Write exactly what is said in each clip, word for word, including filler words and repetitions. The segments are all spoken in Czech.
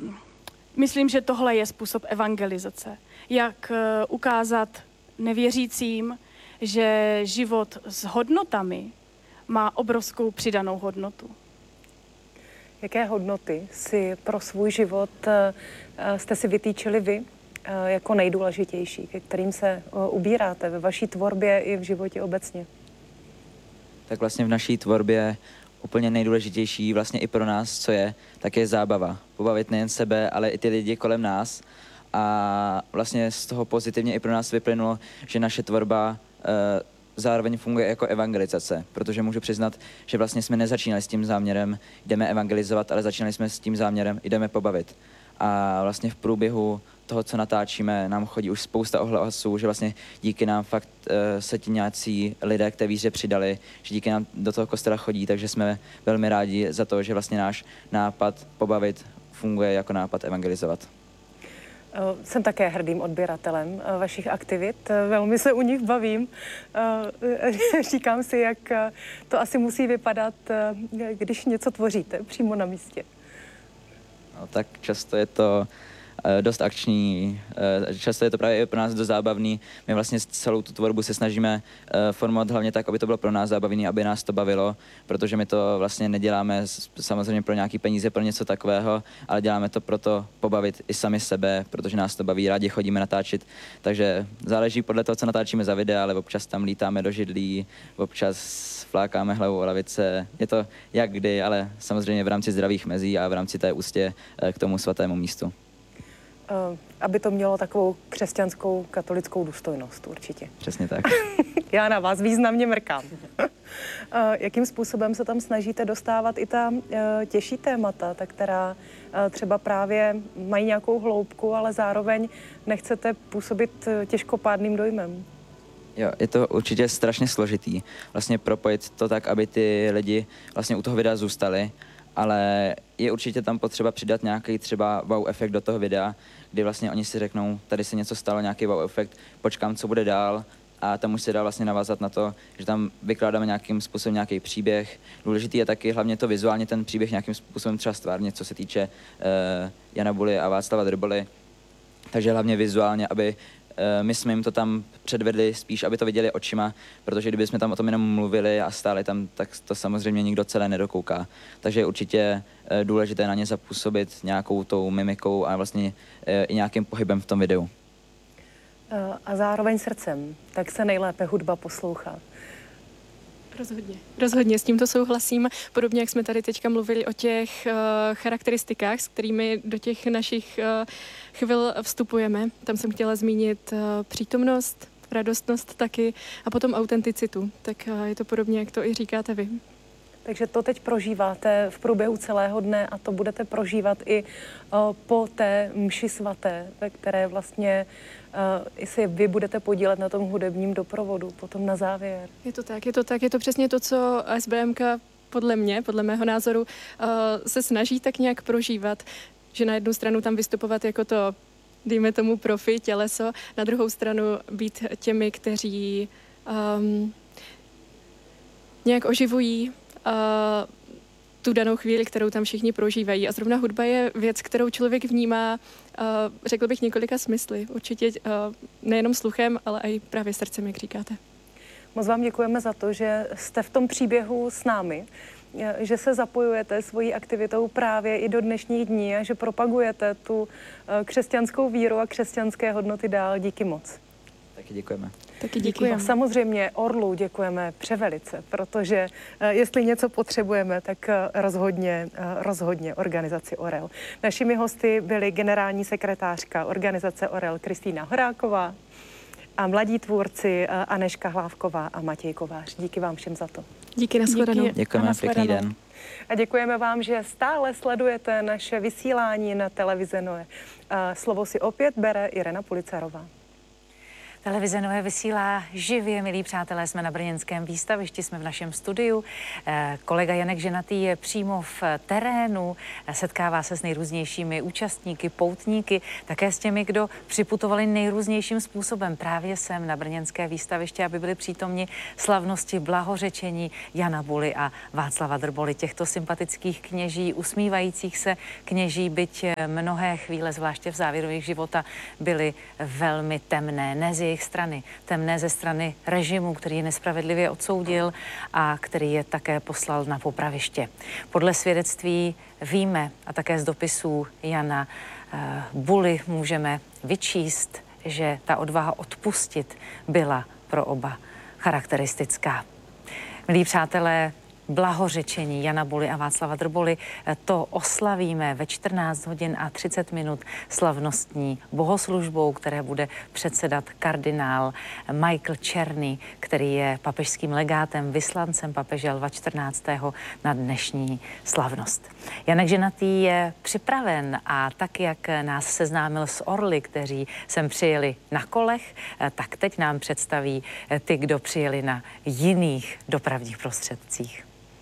myslím, že tohle je způsob evangelizace. Jak ukázat nevěřícím, že život s hodnotami má obrovskou přidanou hodnotu. Jaké hodnoty si pro svůj život jste si vytýčili vy jako nejdůležitější, ke kterým se ubíráte ve vaší tvorbě i v životě obecně? Tak vlastně v naší tvorbě úplně nejdůležitější vlastně i pro nás, co je, tak je zábava. Pobavit nejen sebe, ale i ty lidi kolem nás. A vlastně z toho pozitivně i pro nás vyplynulo, že naše tvorba e, zároveň funguje jako evangelizace, protože můžu přiznat, že vlastně jsme nezačínali s tím záměrem, jdeme evangelizovat, ale začínali jsme s tím záměrem, jdeme pobavit. A vlastně v průběhu toho, co natáčíme, nám chodí už spousta ohlasů, že vlastně díky nám fakt uh, se ti nějací lidé k té víře přidali, že díky nám do toho kostela chodí, takže jsme velmi rádi za to, že vlastně náš nápad pobavit funguje jako nápad evangelizovat. Jsem také hrdým odběratelem vašich aktivit, velmi se u nich bavím. Říkám si, jak to asi musí vypadat, když něco tvoříte přímo na místě. No, tak často je to dost akční, často je to právě pro nás dost zábavný. My vlastně celou tu tvorbu se snažíme formovat hlavně tak, aby to bylo pro nás zábavný, aby nás to bavilo, protože my to vlastně neděláme samozřejmě pro nějaký peníze, pro něco takového, ale děláme to proto pobavit i sami sebe, protože nás to baví, rádi chodíme natáčet, takže záleží podle toho, co natáčíme za videa, ale občas tam lítáme do židlí, občas flákáme hlavu o lavice, je to jak kdy, ale samozřejmě v rámci zdravých mezí a v rámci té úctě k tomu svatému místu. Aby to mělo takovou křesťanskou, katolickou důstojnost určitě. Přesně tak. Já na vás významně mrkám. Jakým způsobem se tam snažíte dostávat i ta těžší témata, ta, která třeba právě mají nějakou hloubku, ale zároveň nechcete působit těžkopádným dojmem? Jo, je to určitě strašně složitý. Vlastně propojit to tak, aby ty lidi vlastně u toho videa zůstali, ale je určitě tam potřeba přidat nějaký třeba wow efekt do toho videa, kdy vlastně oni si řeknou, tady se něco stalo, nějaký wow efekt, počkám, co bude dál, a tam už se dá vlastně navázat na to, že tam vykládáme nějakým způsobem nějaký příběh. Důležitý je taky hlavně to vizuálně ten příběh nějakým způsobem třeba stvárnit, co se týče uh, Jana Buly a Václava Drboly. Takže hlavně vizuálně, aby my jsme jim to tam předvedli spíš, aby to viděli očima, protože kdyby jsme tam o tom jenom mluvili a stáli tam, tak to samozřejmě nikdo celé nedokouká. Takže je určitě důležité na ně zapůsobit nějakou tou mimikou a vlastně i nějakým pohybem v tom videu. A zároveň srdcem, tak se nejlépe hudba poslouchá. Rozhodně. Rozhodně, s tímto souhlasím. Podobně, jak jsme tady teďka mluvili o těch uh, charakteristikách, s kterými do těch našich uh, chvil vstupujeme. Tam jsem chtěla zmínit uh, přítomnost, radostnost taky a potom autenticitu. Tak uh, je to podobně, jak to i říkáte vy. Takže to teď prožíváte v průběhu celého dne a to budete prožívat i uh, po té mši svaté, ve které vlastně uh, i si vy budete podílet na tom hudebním doprovodu, potom na závěr. Je to tak, je to tak, je to přesně to, co S B M K podle mě, podle mého názoru, uh, se snaží tak nějak prožívat, že na jednu stranu tam vystupovat jako to, dejme tomu profi, těleso, na druhou stranu být těmi, kteří um, nějak oživují Uh, tu danou chvíli, kterou tam všichni prožívají. A zrovna hudba je věc, kterou člověk vnímá, uh, řekl bych, několika smysly. Určitě uh, nejenom sluchem, ale i právě srdcem, jak říkáte. Moc vám děkujeme za to, že jste v tom příběhu s námi, že se zapojujete svojí aktivitou právě i do dnešních dní a že propagujete tu křesťanskou víru a křesťanské hodnoty dál. Díky moc. Taky děkujeme. Taky děkujeme. A samozřejmě Orlu děkujeme převelice, protože jestli něco potřebujeme, tak rozhodně, rozhodně organizaci Orel. Našimi hosty byly generální sekretářka organizace Orel Kristýna Horáková a mladí tvůrci Anežka Hlávková a Matěj Kovář. Díky vám všem za to. Díky, nashledanou. Děkujeme, pěkný den. A děkujeme vám, že stále sledujete naše vysílání na televize Noe. Slovo si opět bere Irena Policarová. Televize Nové vysílá živě, milí přátelé, jsme na brněnském výstavišti, jsme v našem studiu. Kolega Janek Ženatý je přímo v terénu, setkává se s nejrůznějšími účastníky, poutníky, také s těmi, kdo připutovali nejrůznějším způsobem právě sem na brněnské výstaviště, aby byli přítomni slavnosti blahořečení Jana Buly a Václava Drboly, těchto sympatických kněží, usmívajících se kněží, byť mnohé chvíle, zvláště v závěru jejich života, byly velmi temné, ne z jejich strany, temné ze strany režimu, který je nespravedlivě odsoudil a který je také poslal na popraviště. Podle svědectví víme a také z dopisů Jana uh, Buly můžeme vyčíst, že ta odvaha odpustit byla pro oba charakteristická. Milí přátelé, blahořečení Jana Buly a Václava Drboly, to oslavíme ve čtrnáct hodin a třicet minut slavnostní bohoslužbou, které bude předsedat kardinál Michael Czerny, který je papežským legátem, vyslancem papeže Lva čtrnáctého na dnešní slavnost. Janek Ženatý je připraven a tak, jak nás seznámil s orly, kteří sem přijeli na kolech, tak teď nám představí ty, kdo přijeli na jiných dopravních prostředcích.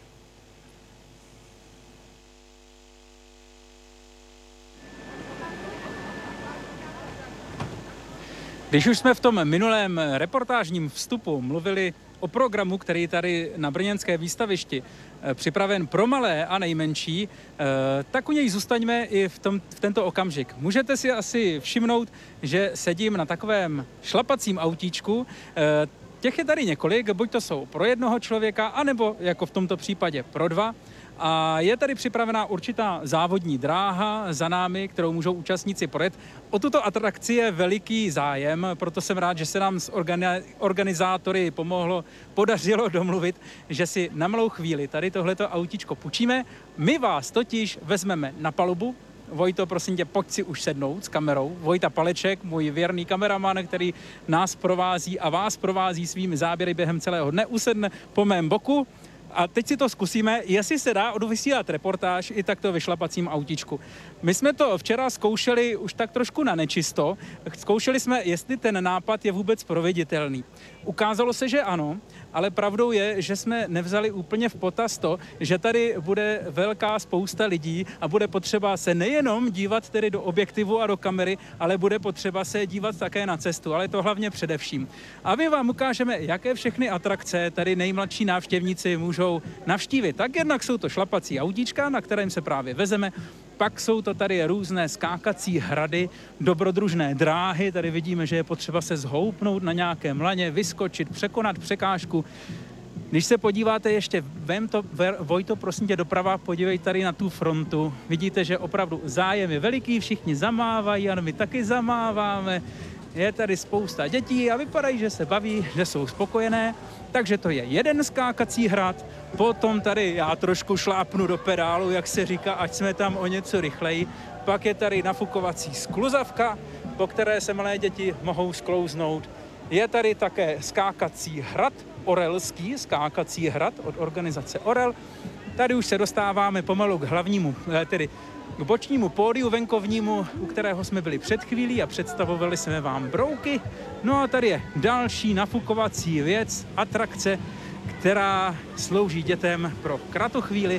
Když už jsme v tom minulém reportážním vstupu mluvili o programu, který tady na brněnské výstavišti připraven pro malé a nejmenší, tak u něj zůstaňme i v, tom, v tento okamžik. Můžete si asi všimnout, že sedím na takovém šlapacím autíčku. Těch je tady několik, buď to jsou pro jednoho člověka, anebo jako v tomto případě pro dva. A je tady připravená určitá závodní dráha za námi, kterou můžou účastníci projet. O tuto atrakci je veliký zájem, proto jsem rád, že se nám s organizátory pomohlo, podařilo domluvit, že si na malou chvíli tady tohleto autíčko půjčíme. My vás totiž vezmeme na palubu. Vojto, prosím tě, pojď si už sednout s kamerou. Vojta Paleček, můj věrný kameraman, který nás provází a vás provází svými záběry během celého dne, usedne po mém boku. A teď si to zkusíme, jestli se dá odvysílat reportáž i takto vyšlapacím autíčku. My jsme to včera zkoušeli už tak trošku na nečisto. Zkoušeli jsme, jestli ten nápad je vůbec proveditelný. Ukázalo se, že ano, ale pravdou je, že jsme nevzali úplně v potaz to, že tady bude velká spousta lidí a bude potřeba se nejenom dívat tedy do objektivu a do kamery, ale bude potřeba se dívat také na cestu, ale to hlavně především. A my vám ukážeme, jaké všechny atrakce tady nejmladší návštěvníci můžou navštívit. Tak jednak jsou to šlapací autíčka, na kterém se právě vezeme, pak jsou to tady různé skákací hrady, dobrodružné dráhy, tady vidíme, že je potřeba se zhoupnout na nějakém laně, vyskočit, překonat překážku. Když se podíváte ještě, vem to, Vojto, prosím tě, doprava, podívej tady na tu frontu. Vidíte, že opravdu zájem je veliký, všichni zamávají, a my taky zamáváme. Je tady spousta dětí a vypadají, že se baví, že jsou spokojené. Takže to je jeden skákací hrad, potom tady já trošku šlápnu do pedálu, jak se říká, ať jsme tam o něco rychleji. Pak je tady nafukovací skluzavka, po které se malé děti mohou sklouznout. Je tady také skákací hrad, orelský skákací hrad od organizace Orel. Tady už se dostáváme pomalu k hlavnímu, tedy k bočnímu pódiu venkovnímu, u kterého jsme byli před chvílí a představovali jsme vám brouky. No a tady je další nafukovací věc, atrakce, která slouží dětem pro kratochvíli.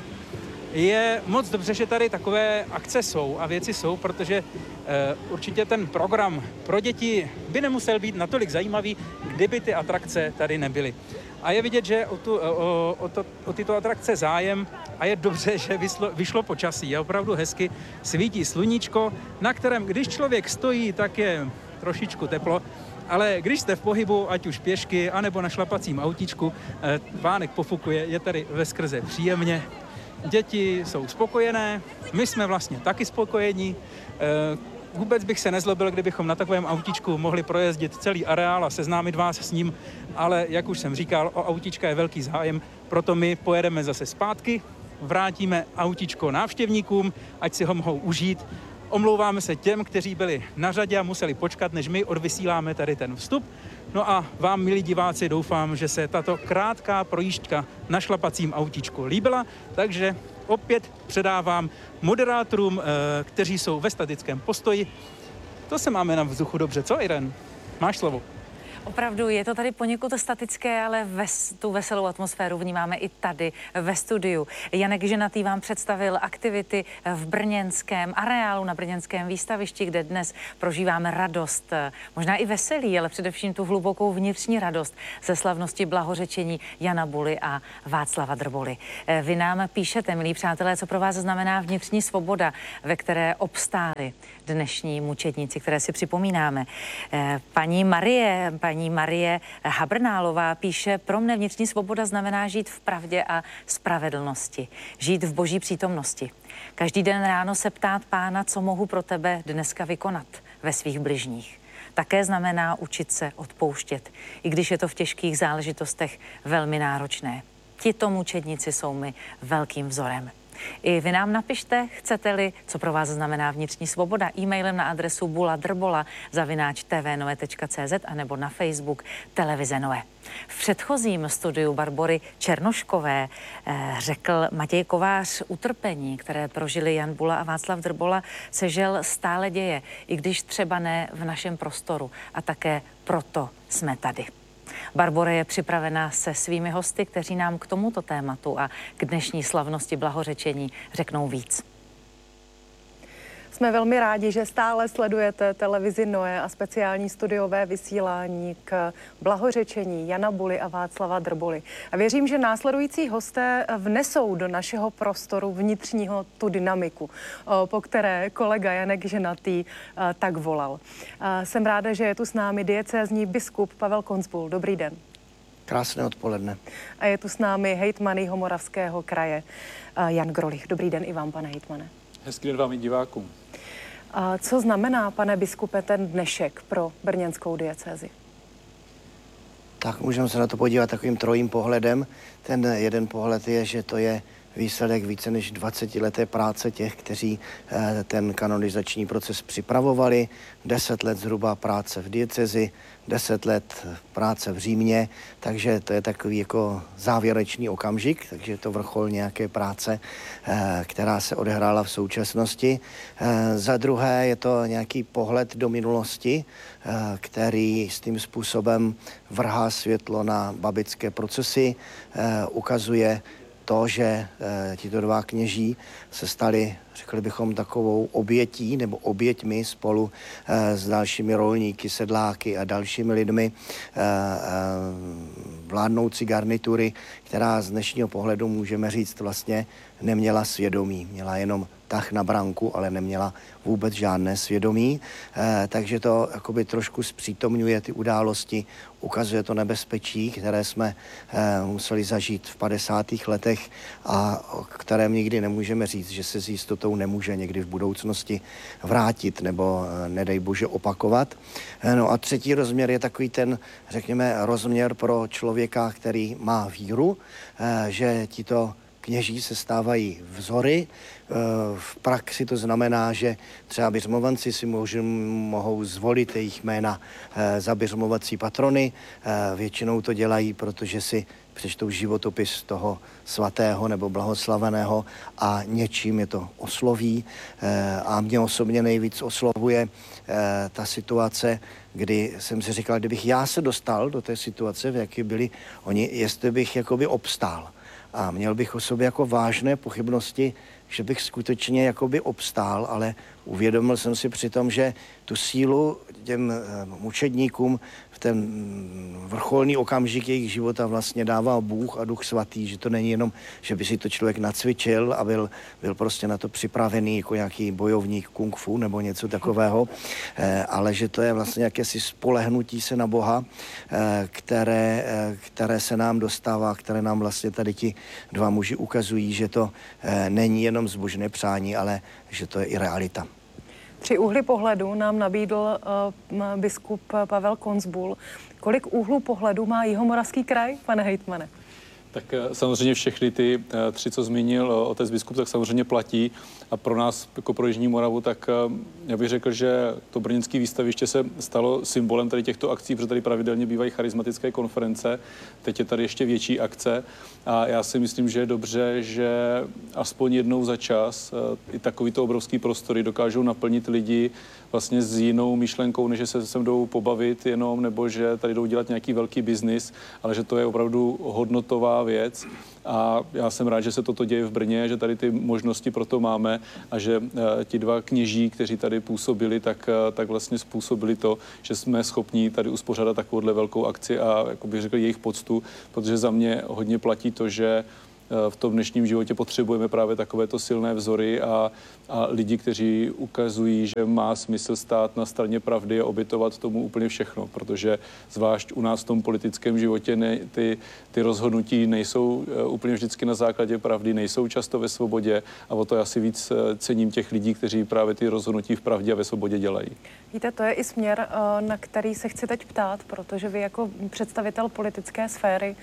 Je moc dobře, že tady takové akce jsou a věci jsou, protože e, určitě ten program pro děti by nemusel být natolik zajímavý, kdyby ty atrakce tady nebyly. A je vidět, že o, tu, o, o, to, o tyto atrakce zájem a je dobře, že vyšlo, vyšlo počasí. Je opravdu hezky, svítí sluníčko, na kterém, když člověk stojí, tak je trošičku teplo, ale když jste v pohybu, ať už pěšky, anebo na šlapacím autíčku, e, vánek pofukuje, je tady veskrze příjemně. Děti jsou spokojené, my jsme vlastně taky spokojení. E, vůbec bych se nezlobil, kdybychom na takovém autíčku mohli projezdit celý areál a seznámit vás s ním, ale jak už jsem říkal, o autíčka je velký zájem, proto my pojedeme zase zpátky, vrátíme autíčko návštěvníkům, ať si ho mohou užít. Omlouváme se těm, kteří byli na řadě a museli počkat, než my odvysíláme tady ten vstup. No a vám, milí diváci, doufám, že se tato krátká projížďka na šlapacím autíčku líbila, takže opět předávám moderátorům, kteří jsou ve statickém postoji. To se máme na vzduchu dobře, co, Irén? Máš slovo. Opravdu je to tady poněkud statické, ale ves, tu veselou atmosféru vnímáme i tady ve studiu. Janek Ženatý vám představil aktivity v brněnském areálu na brněnském výstavišti, kde dnes prožíváme radost, možná i veselí, ale především tu hlubokou vnitřní radost ze slavnosti blahořečení Jana Buly a Václava Drboly. Vy nám píšete, milí přátelé, co pro vás znamená vnitřní svoboda, ve které obstáli dnešní mučedníci, které si připomínáme. Paní Marie, paní Marie Habrnálová píše, pro mne vnitřní svoboda znamená žít v pravdě a spravedlnosti, žít v boží přítomnosti. Každý den ráno se ptát Pána, co mohu pro tebe dneska vykonat ve svých bližních. Také znamená učit se odpouštět, i když je to v těžkých záležitostech velmi náročné. Tito mučedníci jsou mi velkým vzorem. I vy nám napište, chcete-li, co pro vás znamená vnitřní svoboda, e-mailem na adresu buladrbola zavináč tvnoe tečka cz a nebo na Facebook Televize Noe. V předchozím studiu Barbory Černoškové eh, řekl Matěj Kovář, utrpení, které prožili Jan Bula a Václav Drbola, se žel stále děje, i když třeba ne v našem prostoru. A také proto jsme tady. Barbora je připravena se svými hosty, kteří nám k tomuto tématu a k dnešní slavnosti blahořečení řeknou víc. Jsme velmi rádi, že stále sledujete televizi Noe a speciální studiové vysílání k blahořečení Jana Buly a Václava Drboly. A věřím, že následující hosté vnesou do našeho prostoru vnitřního tu dynamiku, po které kolega Janek Ženatý tak volal. Jsem ráda, že je tu s námi diecézní biskup Pavel Koncbul. Dobrý den. Krásné odpoledne. A je tu s námi hejtman Jihomoravského kraje Jan Grolich. Dobrý den i vám, pane hejtmane. Hezký den vám i divákům. A co znamená, pane biskupe, ten dnešek pro brněnskou diecézi? Tak můžeme se na to podívat takovým trojím pohledem. Ten jeden pohled je, že to je výsledek více než dvacetileté práce těch, kteří ten kanonizační proces připravovali. Deset let zhruba práce v diecezi, deset let práce v Římě, takže to je takový jako závěrečný okamžik, takže je to vrchol nějaké práce, která se odehrála v současnosti. Za druhé je to nějaký pohled do minulosti, který s tím způsobem vrhá světlo na babické procesy, ukazuje to, že e, tito dva kněží se stali, řekli bychom, takovou obětí nebo oběťmi spolu e, s dalšími rolníky, sedláky a dalšími lidmi e, e, vládnoucí garnitury, která z dnešního pohledu můžeme říct vlastně neměla svědomí, měla jenom tah na branku, ale neměla vůbec žádné svědomí, e, takže to jakoby trošku zpřítomňuje ty události, ukazuje to nebezpečí, které jsme e, museli zažít v padesátých letech a o kterém nikdy nemůžeme říct, že se s jistotou nemůže někdy v budoucnosti vrátit nebo e, nedej bože opakovat. E, no a třetí rozměr je takový ten, řekněme, rozměr pro člověka, který má víru, e, že tito kněží se stávají vzory. V praxi to znamená, že třeba biřmovanci si můžou, mohou zvolit jejich jména za biřmovací patrony. Většinou to dělají, protože si přečtou životopis toho svatého nebo blahoslaveného a něčím je to osloví. A mě osobně nejvíc oslovuje ta situace, kdy jsem si říkal, kdybych já se dostal do té situace, v jaké byli oni, jestli bych jakoby obstál. A měl bych o sobě jako vážné pochybnosti, že bych skutečně jakoby obstál, ale uvědomil jsem si přitom, že tu sílu těm mučedníkům v ten vrcholný okamžik jejich života vlastně dává Bůh a Duch Svatý, že to není jenom, že by si to člověk nacvičil a byl, byl prostě na to připravený jako nějaký bojovník kung fu nebo něco takového, ale že to je vlastně jakési spolehnutí se na Boha, které, které se nám dostává, které nám vlastně tady ti dva muži ukazují, že to není jenom zbožné přání, ale že to je i realita. Tři úhly pohledu nám nabídl uh, biskup Pavel Koncbul. Kolik úhlů pohledu má Jihomoravský kraj, pane hejtmane? Tak samozřejmě všechny ty tři, co zmínil otec biskup, tak samozřejmě platí. A pro nás, jako pro Jižní Moravu, tak já bych řekl, že to brněnské výstaviště se stalo symbolem tady těchto akcí, protože tady pravidelně bývají charismatické konference. Teď je tady ještě větší akce. A já si myslím, že je dobře, že aspoň jednou za čas i takovýto obrovský prostory dokážou naplnit lidi vlastně s jinou myšlenkou, než že se sem jdou pobavit jenom, nebo že tady jdou dělat nějaký velký biznis, ale že to je opravdu hodnotová věc. A já jsem rád, že se toto děje v Brně, že tady ty možnosti pro to máme a že uh, ti dva kněží, kteří tady působili, tak, uh, tak vlastně způsobili to, že jsme schopni tady uspořádat takovouhle velkou akci a jako bych řekl jejich poctu, protože za mě hodně platí to, že v tom dnešním životě potřebujeme právě takovéto silné vzory a, a lidi, kteří ukazují, že má smysl stát na straně pravdy a obětovat tomu úplně všechno, protože zvlášť u nás v tom politickém životě ne, ty, ty rozhodnutí nejsou úplně vždycky na základě pravdy, nejsou často ve svobodě a o to já si víc cením těch lidí, kteří právě ty rozhodnutí v pravdě a ve svobodě dělají. Víte, to je i směr, na který se chci teď ptát, protože vy jako představitel politické sféry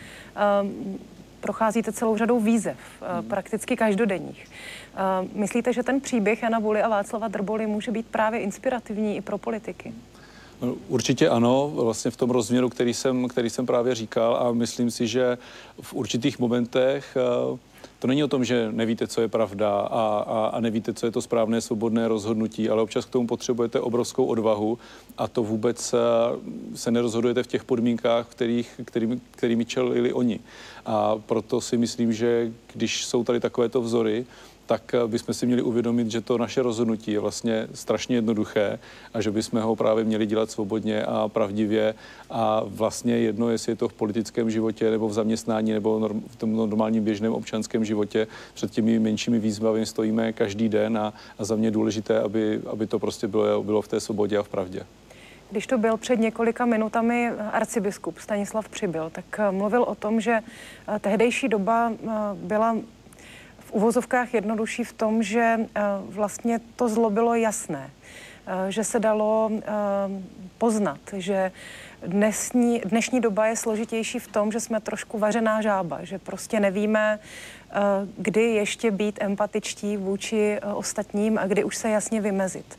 procházíte celou řadou výzev, hmm. prakticky každodenních. Myslíte, že ten příběh Jana Buly a Václava Drboly může být právě inspirativní i pro politiky? Určitě ano, vlastně v tom rozměru, který jsem, který jsem právě říkal a myslím si, že v určitých momentech to není o tom, že nevíte, co je pravda a, a, a nevíte, co je to správné svobodné rozhodnutí, ale občas k tomu potřebujete obrovskou odvahu a to vůbec se nerozhodujete v těch podmínkách, kterých, kterými, kterými čelili oni. A proto si myslím, že když jsou tady takovéto vzory, tak bychom si měli uvědomit, že to naše rozhodnutí je vlastně strašně jednoduché a že bychom ho právě měli dělat svobodně a pravdivě a vlastně jedno, jestli je to v politickém životě nebo v zaměstnání nebo v tom normálním běžném občanském životě, před těmi menšími výzvami stojíme každý den a, a za mě je důležité, aby, aby to prostě bylo, bylo v té svobodě a v pravdě. Když to byl před několika minutami arcibiskup Stanislav Přibyl, tak mluvil o tom, že tehdejší doba byla v uvozovkách jednodušší v tom, že vlastně to zlo bylo jasné, že se dalo poznat, že dnesní, dnešní doba je složitější v tom, že jsme trošku vařená žába, že prostě nevíme, kdy ještě být empatičtí vůči ostatním a kdy už se jasně vymezit.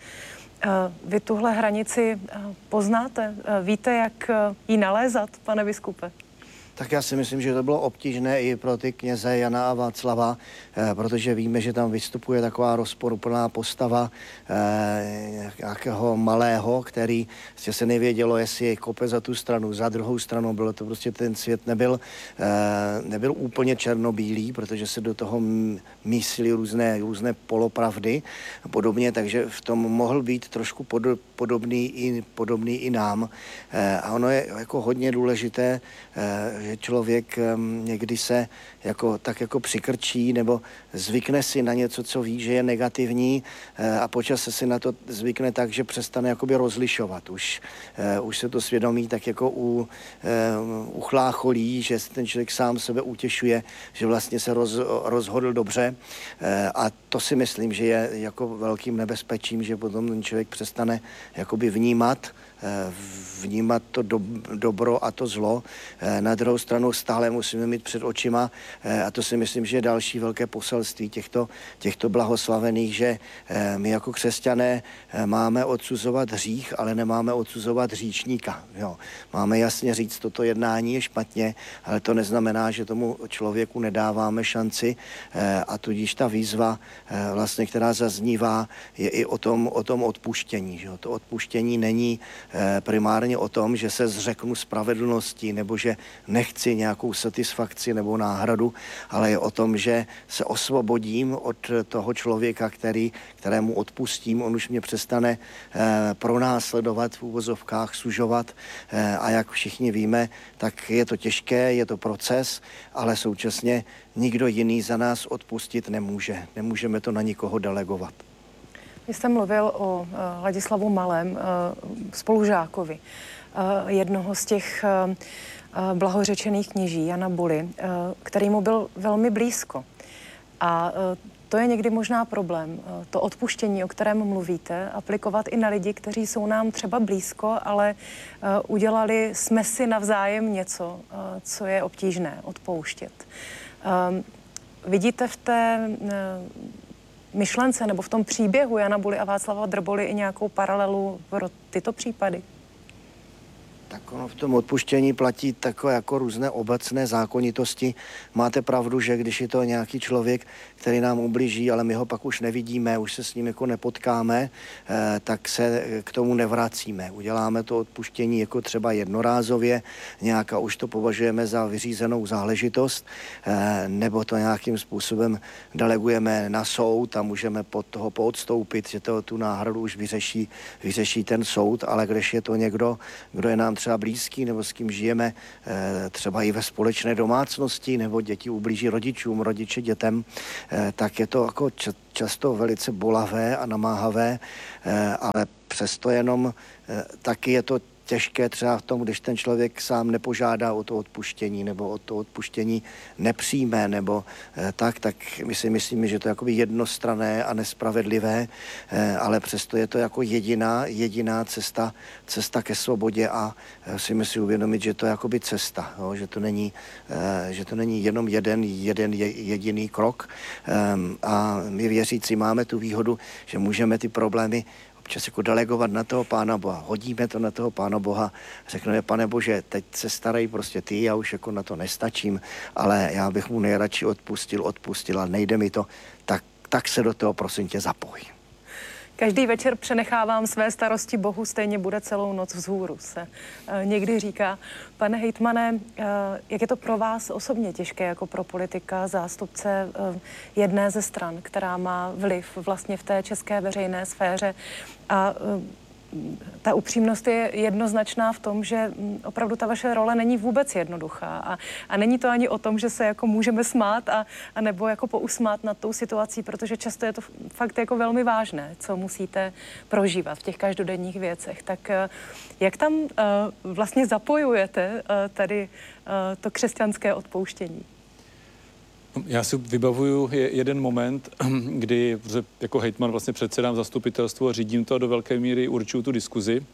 Vy tuhle hranici poznáte? Víte, jak ji nalézat, pane biskupe? Tak já si myslím, že to bylo obtížné i pro ty kněze Jana a Václava, eh, protože víme, že tam vystupuje taková rozporuplná postava eh, nějakého malého, který se nevědělo, jestli kope za tu stranu, za druhou stranu. Bylo to prostě, ten svět nebyl, eh, nebyl úplně černobílý, protože se do toho mísily různé, různé polopravdy a podobně, takže v tom mohl být trošku pod, podobný, i, podobný i nám. Eh, a ono je jako hodně důležité, eh, že člověk um, někdy se jako, tak jako přikrčí nebo zvykne si na něco, co ví, že je negativní uh, a počas si na to zvykne tak, že přestane jakoby rozlišovat. Už, uh, už se to svědomí tak jako u, uh, uchlácholí, že ten člověk sám sebe utěšuje, že vlastně se roz, rozhodl dobře uh, a to si myslím, že je jako velkým nebezpečím, že potom ten člověk přestane jakoby vnímat vnímat to do, dobro a to zlo. Na druhou stranu stále musíme mít před očima, a to si myslím, že je další velké poselství těchto, těchto blahoslavených, že my jako křesťané máme odsuzovat hřích, ale nemáme odsuzovat hříšníka. Jo. Máme jasně říct, toto jednání je špatně, ale to neznamená, že tomu člověku nedáváme šanci a tudíž ta výzva, vlastně, která zaznívá, je i o tom, o tom odpuštění. Že? To odpuštění není primárně o tom, že se zřeknu spravedlnosti nebo že nechci nějakou satisfakci nebo náhradu, ale je o tom, že se osvobodím od toho člověka, který, kterému odpustím, on už mě přestane eh, pronásledovat v úvozovkách, sužovat eh, a jak všichni víme, tak je to těžké, je to proces, ale současně nikdo jiný za nás odpustit nemůže. Nemůžeme to na nikoho delegovat. Vy jste mluvil o uh, Ladislavu Malém, uh, spolužákovi, uh, jednoho z těch uh, blahořečených kněží, Jana Buly, uh, který mu byl velmi blízko. A uh, to je někdy možná problém. To odpuštění, o kterém mluvíte, aplikovat i na lidi, kteří jsou nám třeba blízko, ale udělali jsme si navzájem něco, co je obtížné odpouštět. Vidíte v té myšlence nebo v tom příběhu Jana Buly a Václava Drboly i nějakou paralelu pro tyto případy? Tak ono v tom odpuštění platí takové jako různé obecné zákonitosti. Máte pravdu, že když je to nějaký člověk, který nám ublíží, ale my ho pak už nevidíme, už se s ním jako nepotkáme, eh, tak se k tomu nevracíme. Uděláme to odpuštění jako třeba jednorázově, nějaká už to považujeme za vyřízenou záležitost, eh, nebo to nějakým způsobem delegujeme na soud a můžeme pod toho poodstoupit, že to tu náhradu už vyřeší, vyřeší ten soud, ale když je to někdo, kdo je nám třeba blízký, nebo s kým žijeme eh, třeba i ve společné domácnosti, nebo děti ublíží rodičům, rodiče dětem, eh, tak je to jako č- často velice bolavé a namáhavé, eh, ale přesto jenom eh, taky je to těžké třeba v tom, když ten člověk sám nepožádá o to odpuštění nebo o to odpuštění nepřijme nebo eh, tak, tak my si myslíme, že to je jakoby jednostranné a nespravedlivé, eh, ale přesto je to jako jediná, jediná cesta, cesta ke svobodě a eh, musíme si uvědomit, že to je jakoby cesta, jo, že to není, eh, že to není jenom jeden, jeden je, jediný krok eh, a my věřící máme tu výhodu, že můžeme ty problémy občas jako delegovat na toho Pána Boha. Hodíme to na toho Pána Boha, řekneme, Pane Bože, teď se starají prostě ty, já už jako na to nestačím, ale já bych mu nejradši odpustil, odpustil a nejde mi to, tak, tak se do toho prosím tě zapoj. Každý večer přenechávám své starosti Bohu, stejně bude celou noc vzhůru, se e, někdy říká. Pane hejtmane, e, jak je to pro vás osobně těžké jako pro politika, zástupce e, jedné ze stran, která má vliv vlastně v té české veřejné sféře a e, ta upřímnost je jednoznačná v tom, že opravdu ta vaše role není vůbec jednoduchá a, a není to ani o tom, že se jako můžeme smát a, a nebo jako pousmát nad tou situací, protože často je to fakt jako velmi vážné, co musíte prožívat v těch každodenních věcech. Tak jak tam uh, vlastně zapojujete uh, tady uh, to křesťanské odpouštění? Já si vybavuju jeden moment, kdy jako hejtman vlastně předsedám zastupitelstvu a řídím to a do velké míry určuju tu diskuzi.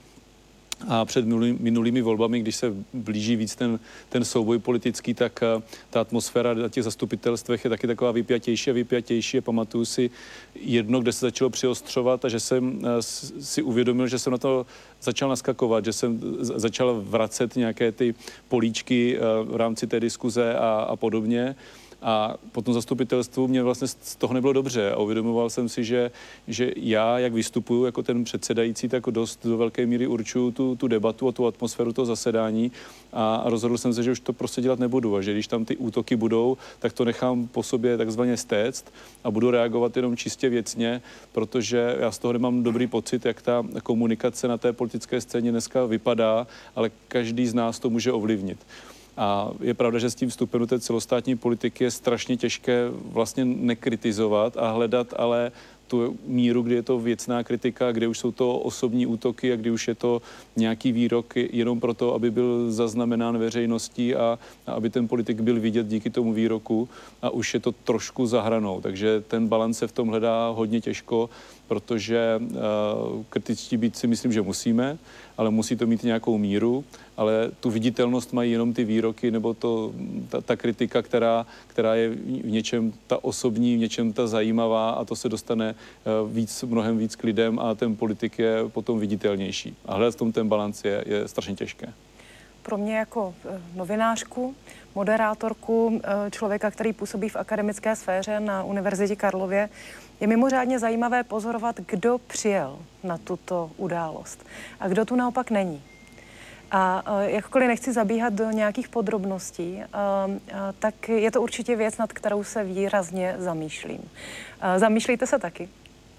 A před minulými volbami, když se blíží víc ten, ten souboj politický, tak ta atmosféra na těch zastupitelstvech je taky taková vypjatější a vypjatější. A pamatuju si jedno, kde se začalo přiostřovat a že jsem si uvědomil, že jsem na to začal naskakovat, že jsem začal vracet nějaké ty políčky v rámci té diskuze a, a podobně. A po tom zastupitelstvu mě vlastně z toho nebylo dobře a uvědomoval jsem si, že, že já, jak vystupuju jako ten předsedající, tak dost do velké míry určuju tu, tu debatu a tu atmosféru toho zasedání a rozhodl jsem se, že už to prostě dělat nebudu a že když tam ty útoky budou, tak to nechám po sobě takzvaně stéct a budu reagovat jenom čistě věcně, protože já z toho nemám dobrý pocit, jak ta komunikace na té politické scéně dneska vypadá, ale každý z nás to může ovlivnit. A je pravda, že s tím vstupem do té celostátní politiky je strašně těžké vlastně nekritizovat a hledat ale tu míru, kdy je to věcná kritika, kde už jsou to osobní útoky a kdy už je to nějaký výrok jenom proto, aby byl zaznamenán veřejností a, a aby ten politik byl vidět díky tomu výroku a už je to trošku za hranou. Takže ten balans se v tom hledá hodně těžko, protože uh, kritičtí být si myslím, že musíme, ale musí to mít nějakou míru, ale tu viditelnost mají jenom ty výroky nebo to, ta, ta kritika, která, která je v něčem ta osobní, v něčem ta zajímavá a to se dostane uh, víc, mnohem víc k lidem a ten politik je potom viditelnější. A hledat v tom ten balans je, je strašně těžké. Pro mě jako novinářku, moderátorku, člověka, který působí v akademické sféře na Univerzitě Karlově, je mimořádně zajímavé pozorovat, kdo přijel na tuto událost a kdo tu naopak není. A jakkoliv nechci zabíhat do nějakých podrobností, tak je to určitě věc, nad kterou se výrazně zamýšlím. Zamýšlíte se taky?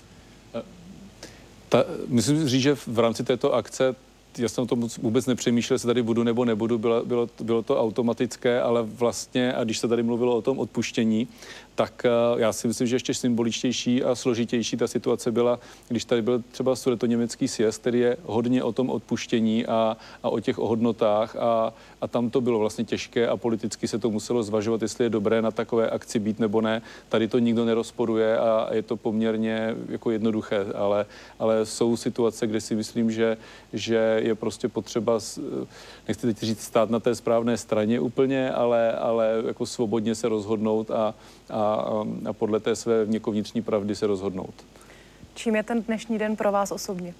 Ta, myslím říct, že v rámci této akce já jsem o tom vůbec nepřemýšlel, jestli tady budu nebo nebudu, bylo, bylo, bylo to automatické, ale vlastně, a když se tady mluvilo o tom odpuštění, tak já si myslím, že ještě symboličtější a složitější ta situace byla, když tady byl třeba sudetoněmecký sjezd, který je hodně o tom odpuštění a, a o těch hodnotách a, a tam to bylo vlastně těžké a politicky se to muselo zvažovat, jestli je dobré na takové akci být nebo ne. Tady to nikdo nerozporuje a je to poměrně jako jednoduché, ale, ale jsou situace, kde si myslím, že, že je prostě potřeba, nechci teď říct, stát na té správné straně úplně, ale, ale jako svobodně se rozhodnout a, a, a podle té své jako vnitřní pravdy se rozhodnout. Čím je ten dnešní den pro vás osobně?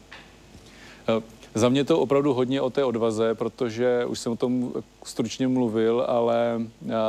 Za mě to opravdu hodně o té odvaze, protože už jsem o tom stručně mluvil, ale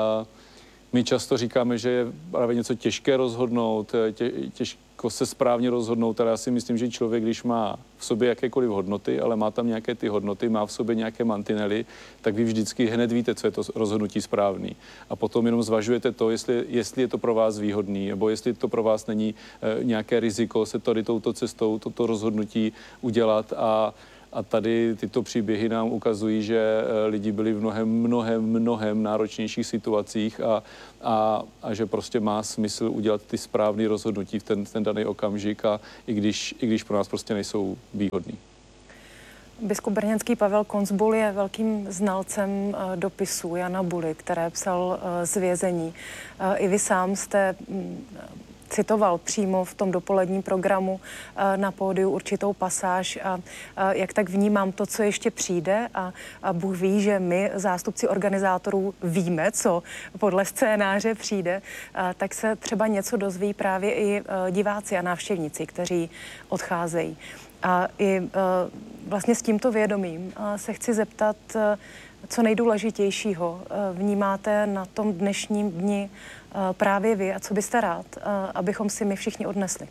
my často říkáme, že je právě něco těžké rozhodnout, tě, těžko se správně rozhodnout, ale já si myslím, že člověk, když má v sobě jakékoliv hodnoty, ale má tam nějaké ty hodnoty, má v sobě nějaké mantinely, tak vy vždycky hned víte, co je to rozhodnutí správný. A potom jenom zvažujete to, jestli, jestli je to pro vás výhodný, nebo jestli to pro vás není e, nějaké riziko se tady touto cestou, toto rozhodnutí udělat. A A tady tyto příběhy nám ukazují, že lidi byli v mnohem, mnohem, mnohem náročnějších situacích a, a, a že prostě má smysl udělat ty správné rozhodnutí v ten, ten daný okamžik, a i když, i když pro nás prostě nejsou výhodný. Biskup brněnský Pavel Koncbul je velkým znalcem dopisů Jana Buly, které psal z vězení. I vy sám jste citoval přímo v tom dopoledním programu na pódiu určitou pasáž a, a jak tak vnímám to, co ještě přijde a, a Bůh ví, že my, zástupci organizátorů, víme, co podle scénáře přijde, a, tak se třeba něco dozví právě i diváci a návštěvníci, kteří odcházejí. A i vlastně s tímto vědomím se chci zeptat, co nejdůležitějšího vnímáte na tom dnešním dni právě vy a co byste rád, abychom si my všichni odnesli?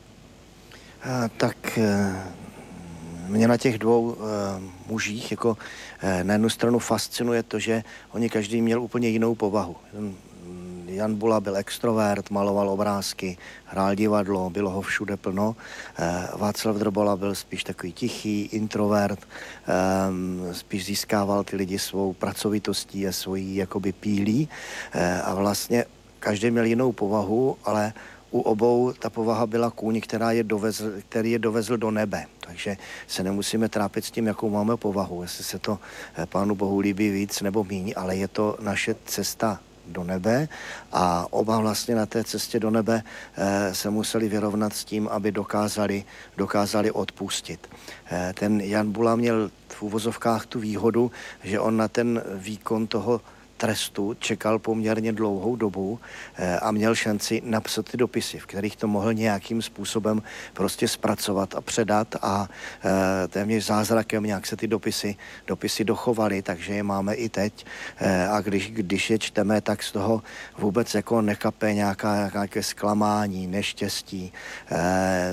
Tak mě na těch dvou mužích jako na jednu stranu fascinuje to, že oni každý měl úplně jinou povahu. Jan Bula byl extrovert, maloval obrázky, hrál divadlo, bylo ho všude plno. Václav Drbola byl spíš takový tichý, introvert, spíš získával ty lidi svou pracovitostí a svojí jakoby pílí. A vlastně každý měl jinou povahu, ale u obou ta povaha byla kůň, která je dovezl, který je dovezl do nebe. Takže se nemusíme trápit s tím, jakou máme povahu, jestli se to Pánu Bohu líbí víc nebo míň, ale je to naše cesta do nebe a oba vlastně na té cestě do nebe eh, se museli vyrovnat s tím, aby dokázali, dokázali odpustit. Eh, ten Jan Bula měl v uvozovkách tu výhodu, že on na ten výkon toho trestu čekal poměrně dlouhou dobu eh, a měl šanci napsat ty dopisy, v kterých to mohl nějakým způsobem prostě zpracovat a předat a eh, téměř zázrakem nějak se ty dopisy, dopisy dochovaly, takže je máme i teď eh, a když, když je čteme, tak z toho vůbec jako nekape nějaká, nějaké zklamání, neštěstí, eh,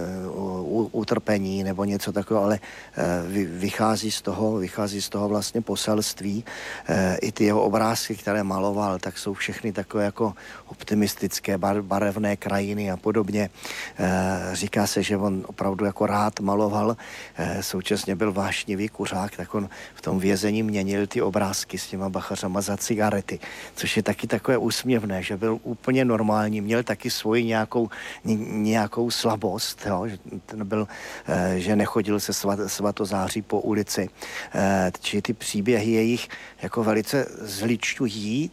utrpení nebo něco takového, ale eh, vychází z toho, vychází z toho vlastně poselství. Eh, I ty jeho obrázky, které maloval, tak jsou všechny takové jako optimistické, bar, barevné krajiny a podobně. E, říká se, že on opravdu jako rád maloval, e, současně byl vášnivý kuřák, tak on v tom vězení měnil ty obrázky s těma bachařama za cigarety, což je taky takové úsměvné, že byl úplně normální, měl taky svoji nějakou, nějakou slabost, jo, že, byl, e, že nechodil se svat, svatozáří po ulici. E, či ty příběhy jejich jako velice zličťují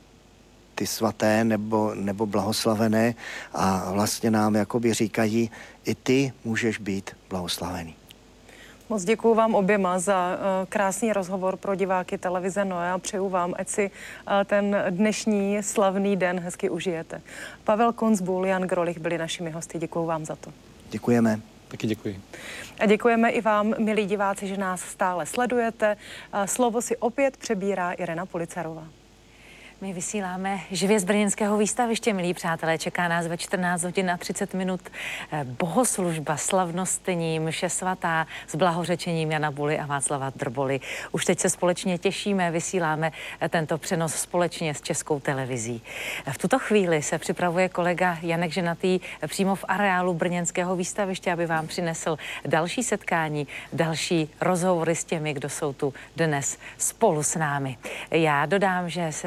ty svaté nebo, nebo blahoslavené a vlastně nám jakoby říkají, i ty můžeš být blahoslavený. Moc děkuju vám oběma za uh, krásný rozhovor pro diváky televize Noé a přeju vám, ať si uh, ten dnešní slavný den hezky užijete. Pavel Koncbul, Jan Grolich byli našimi hosty. Děkuju vám za to. Děkujeme. Taky děkuji. A děkujeme i vám, milí diváci, že nás stále sledujete. Uh, slovo si opět přebírá Irena Policarová. My vysíláme živě z brněnského výstaviště, milí přátelé. Čeká nás ve čtrnáct hodin a třicet minut bohoslužba, slavnostní mše svatá s blahořečením Jana Buly a Václava Drboly. Už teď se společně těšíme, vysíláme tento přenos společně s Českou televizí. V tuto chvíli se připravuje kolega Janek Ženatý přímo v areálu brněnského výstaviště, aby vám přinesl další setkání, další rozhovory s těmi, kdo jsou tu dnes spolu s námi. Já dodám, že se nás může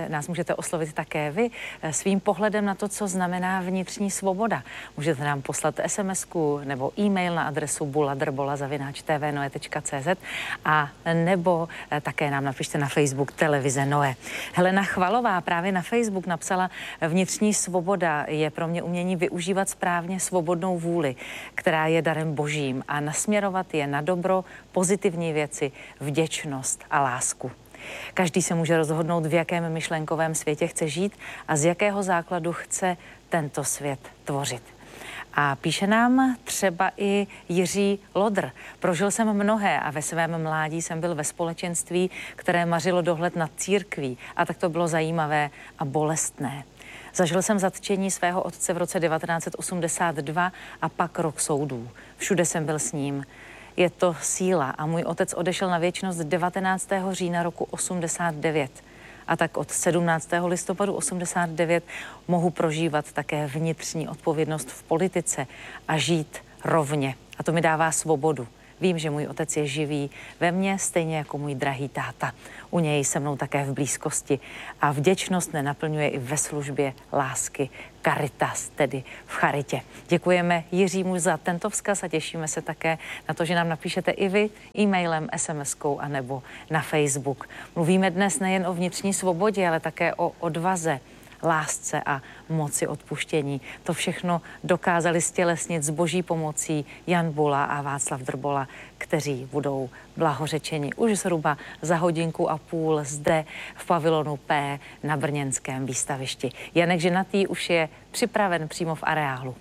můžete oslovit také vy svým pohledem na to, co znamená vnitřní svoboda. Můžete nám poslat es em esku nebo e-mail na adresu buladrbola zavináč t v noe tečka c z a nebo také nám napište na Facebook Televize Noe. Helena Chvalová právě na Facebook napsala: vnitřní svoboda je pro mě umění využívat správně svobodnou vůli, která je darem božím, a nasměrovat je na dobro, pozitivní věci, vděčnost a lásku. Každý se může rozhodnout, v jakém myšlenkovém světě chce žít a z jakého základu chce tento svět tvořit. A píše nám třeba i Jiří Lodr. Prožil jsem mnohé a ve svém mládí jsem byl ve společenství, které mařilo dohled nad církví, a tak to bylo zajímavé a bolestné. Zažil jsem zatčení svého otce v roce devatenáct set osmdesát dva a pak rok soudů. Všude jsem byl s ním. Je to síla a můj otec odešel na věčnost devatenáctého října roku osmdesát devět. A tak od sedmnáctého listopadu osmdesát devět mohu prožívat také vnitřní odpovědnost v politice a žít rovně. A to mi dává svobodu. Vím, že můj otec je živý ve mně, stejně jako můj drahý táta. U něj se mnou také v blízkosti. A vděčnost nenaplňuje i ve službě lásky. Caritas, tedy v charitě. Děkujeme Jiřímu za tento vzkaz a těšíme se také na to, že nám napíšete i vy e-mailem, es em eskou a nebo na Facebook. Mluvíme dnes nejen o vnitřní svobodě, ale také o odvaze, lásce a moci odpuštění. To všechno dokázali stělesnit s boží pomocí Jan Bula a Václav Drbola, kteří budou blahořečeni už zhruba za hodinku a půl zde v pavilonu P na brněnském výstavišti. Janek Ženatý už je připraven přímo v areálu.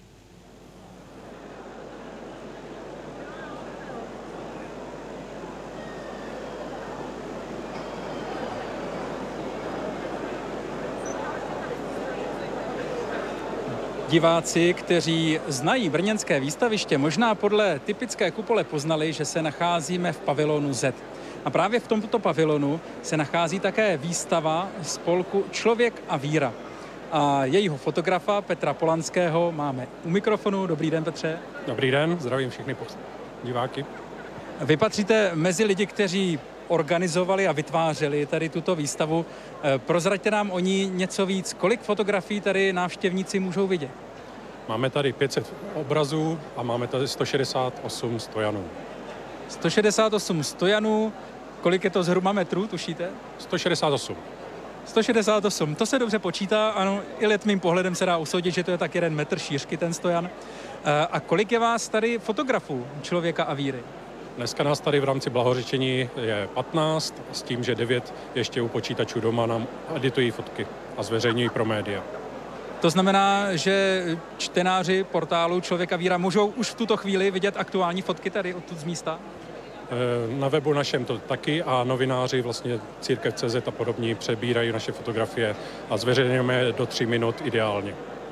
Diváci, kteří znají brněnské výstaviště, možná podle typické kupole poznali, že se nacházíme v pavilonu Z. A právě v tomto pavilonu se nachází také výstava spolku Člověk a víra. A jejího fotografa Petra Polanského máme u mikrofonu. Dobrý den, Petře. Dobrý den, zdravím všechny diváky. Vy patříte mezi lidi, kteří organizovali a vytvářeli tady tuto výstavu. Prozraďte nám o ní něco víc. Kolik fotografií tady návštěvníci můžou vidět? Máme tady pět set obrazů a máme tady sto šedesát osm stojanů. sto šedesát osm stojanů. Kolik je to zhruba metrů, tušíte? sto šedesát osm. sto šedesát osm, to se dobře počítá, ano, i letmým pohledem se dá usoudit, že to je tak jeden metr šířky ten stojan. A kolik je vás tady fotografů Člověka a víry? Dneska nás tady v rámci blahořečení je patnáct, s tím, že devět ještě u počítačů doma nám editují fotky a zveřejňují pro média. To znamená, že čtenáři portálu Člověk a víra můžou už v tuto chvíli vidět aktuální fotky tady odtud z místa? Na webu našem to taky a novináři, vlastně Církev tečka cé zet a podobní, přebírají naše fotografie a zveřejňujeme do tří minut ideálně.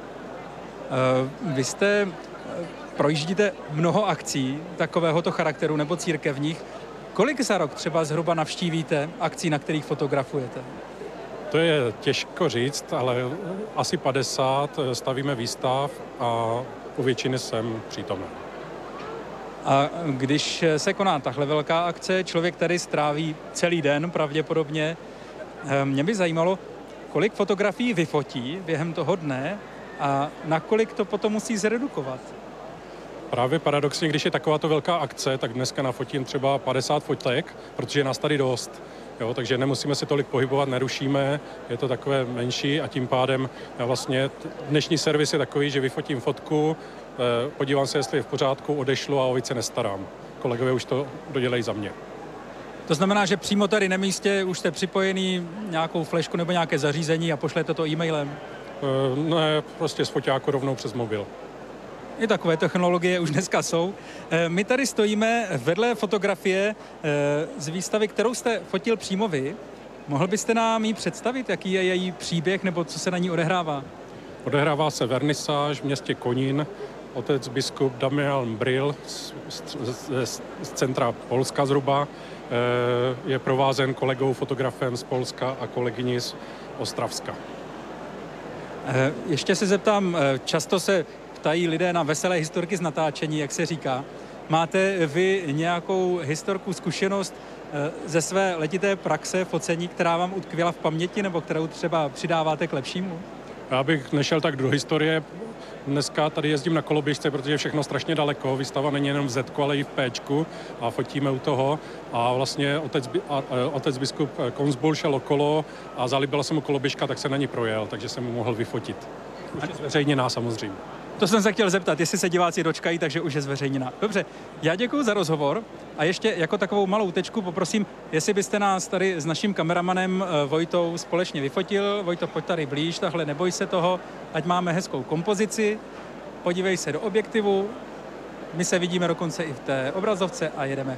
Vy jste projíždíte mnoho akcí takovéhoto charakteru nebo církevních. Kolik za rok třeba zhruba navštívíte akcí, na kterých fotografujete? To je těžko říct, ale asi padesát, stavíme výstav a u většiny jsem přítomen. A když se koná tahle velká akce, člověk tady stráví celý den pravděpodobně. Mě by zajímalo, kolik fotografií vyfotí během toho dne a nakolik to potom musí zredukovat? Právě paradoxně, když je takováto velká akce, tak dneska nafotím třeba padesát fotek, protože je nás tady dost. Jo, takže nemusíme se tolik pohybovat, nerušíme, je to takové menší a tím pádem vlastně dnešní servis je takový, že vyfotím fotku, podívám se, jestli je v pořádku, odešlu a o více nestarám. Kolegové už to dodělají za mě. To znamená, že přímo tady na místě už jste připojený nějakou flešku nebo nějaké zařízení a pošlete to e-mailem? Ne, prostě z foťáku rovnou přes mobil. I takové technologie už dneska jsou. My tady stojíme vedle fotografie z výstavy, kterou jste fotil přímo vy. Mohl byste nám ji představit, jaký je její příběh nebo co se na ní odehrává? Odehrává se vernisáž v městě Konín. Otec biskup Damian Bril z, z, z centra Polska zhruba je provázen kolegou fotografem z Polska a kolegyní z Ostravska. Ještě se zeptám, často se ptají lidé na veselé historky z natáčení, jak se říká. máte vy nějakou historku, zkušenost ze své letité praxe, focení, která vám utkvěla v paměti nebo kterou třeba přidáváte k lepšímu? Já bych nešel tak do historie. Dneska tady jezdím na koloběžce, protože je všechno strašně daleko. Výstava není jenom v Zetku, ale i v Péčku a fotíme u toho. A vlastně otec, a, a, otec biskup Konsbul šel okolo a zalíbila se mu koloběžka, tak se na ní projel, takže jsem mu mohl vyfotit. Už je zveřejněná samozřejmě. To jsem se chtěl zeptat, jestli se diváci dočkají, takže už je zveřejněna. Dobře, já děkuji za rozhovor a ještě jako takovou malou tečku poprosím, jestli byste nás tady s naším kameramanem Vojtou společně vyfotil. Vojto, pojď tady blíž, tahle neboj se toho, ať máme hezkou kompozici. Podívej se do objektivu, my se vidíme dokonce i v té obrazovce a jedeme.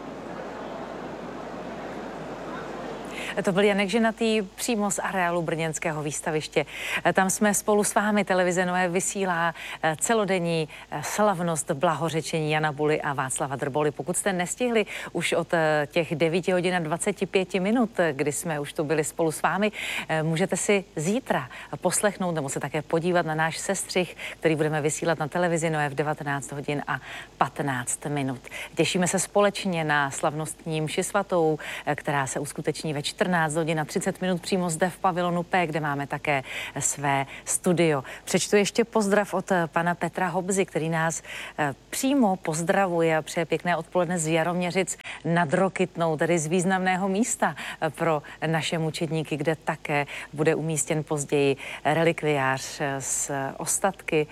To byl Janek Ženatý přímo z areálu brněnského výstaviště. Tam jsme spolu s vámi, televize Nové vysílá celodenní slavnost blahořečení Jana Buly a Václava Drboly. Pokud jste nestihli už od těch devíti hodin a dvaceti pěti minut, kdy jsme už tu byli spolu s vámi, můžete si zítra poslechnout nebo se také podívat na náš sestřih, který budeme vysílat na televizi Nové v devatenáct hodin a patnáct minut. Těšíme se společně na slavnostní mši svatou, která se uskuteční ve čtrnáct hodin a třicet minut přímo zde v pavilonu P, kde máme také své studio. Přečtu ještě pozdrav od pana Petra Hobzy, který nás přímo pozdravuje a přeje pěkné odpoledne z Jaroměřic nad Rokytnou, tedy z významného místa pro naše mučedníky, kde také bude umístěn později relikviář s ostatky.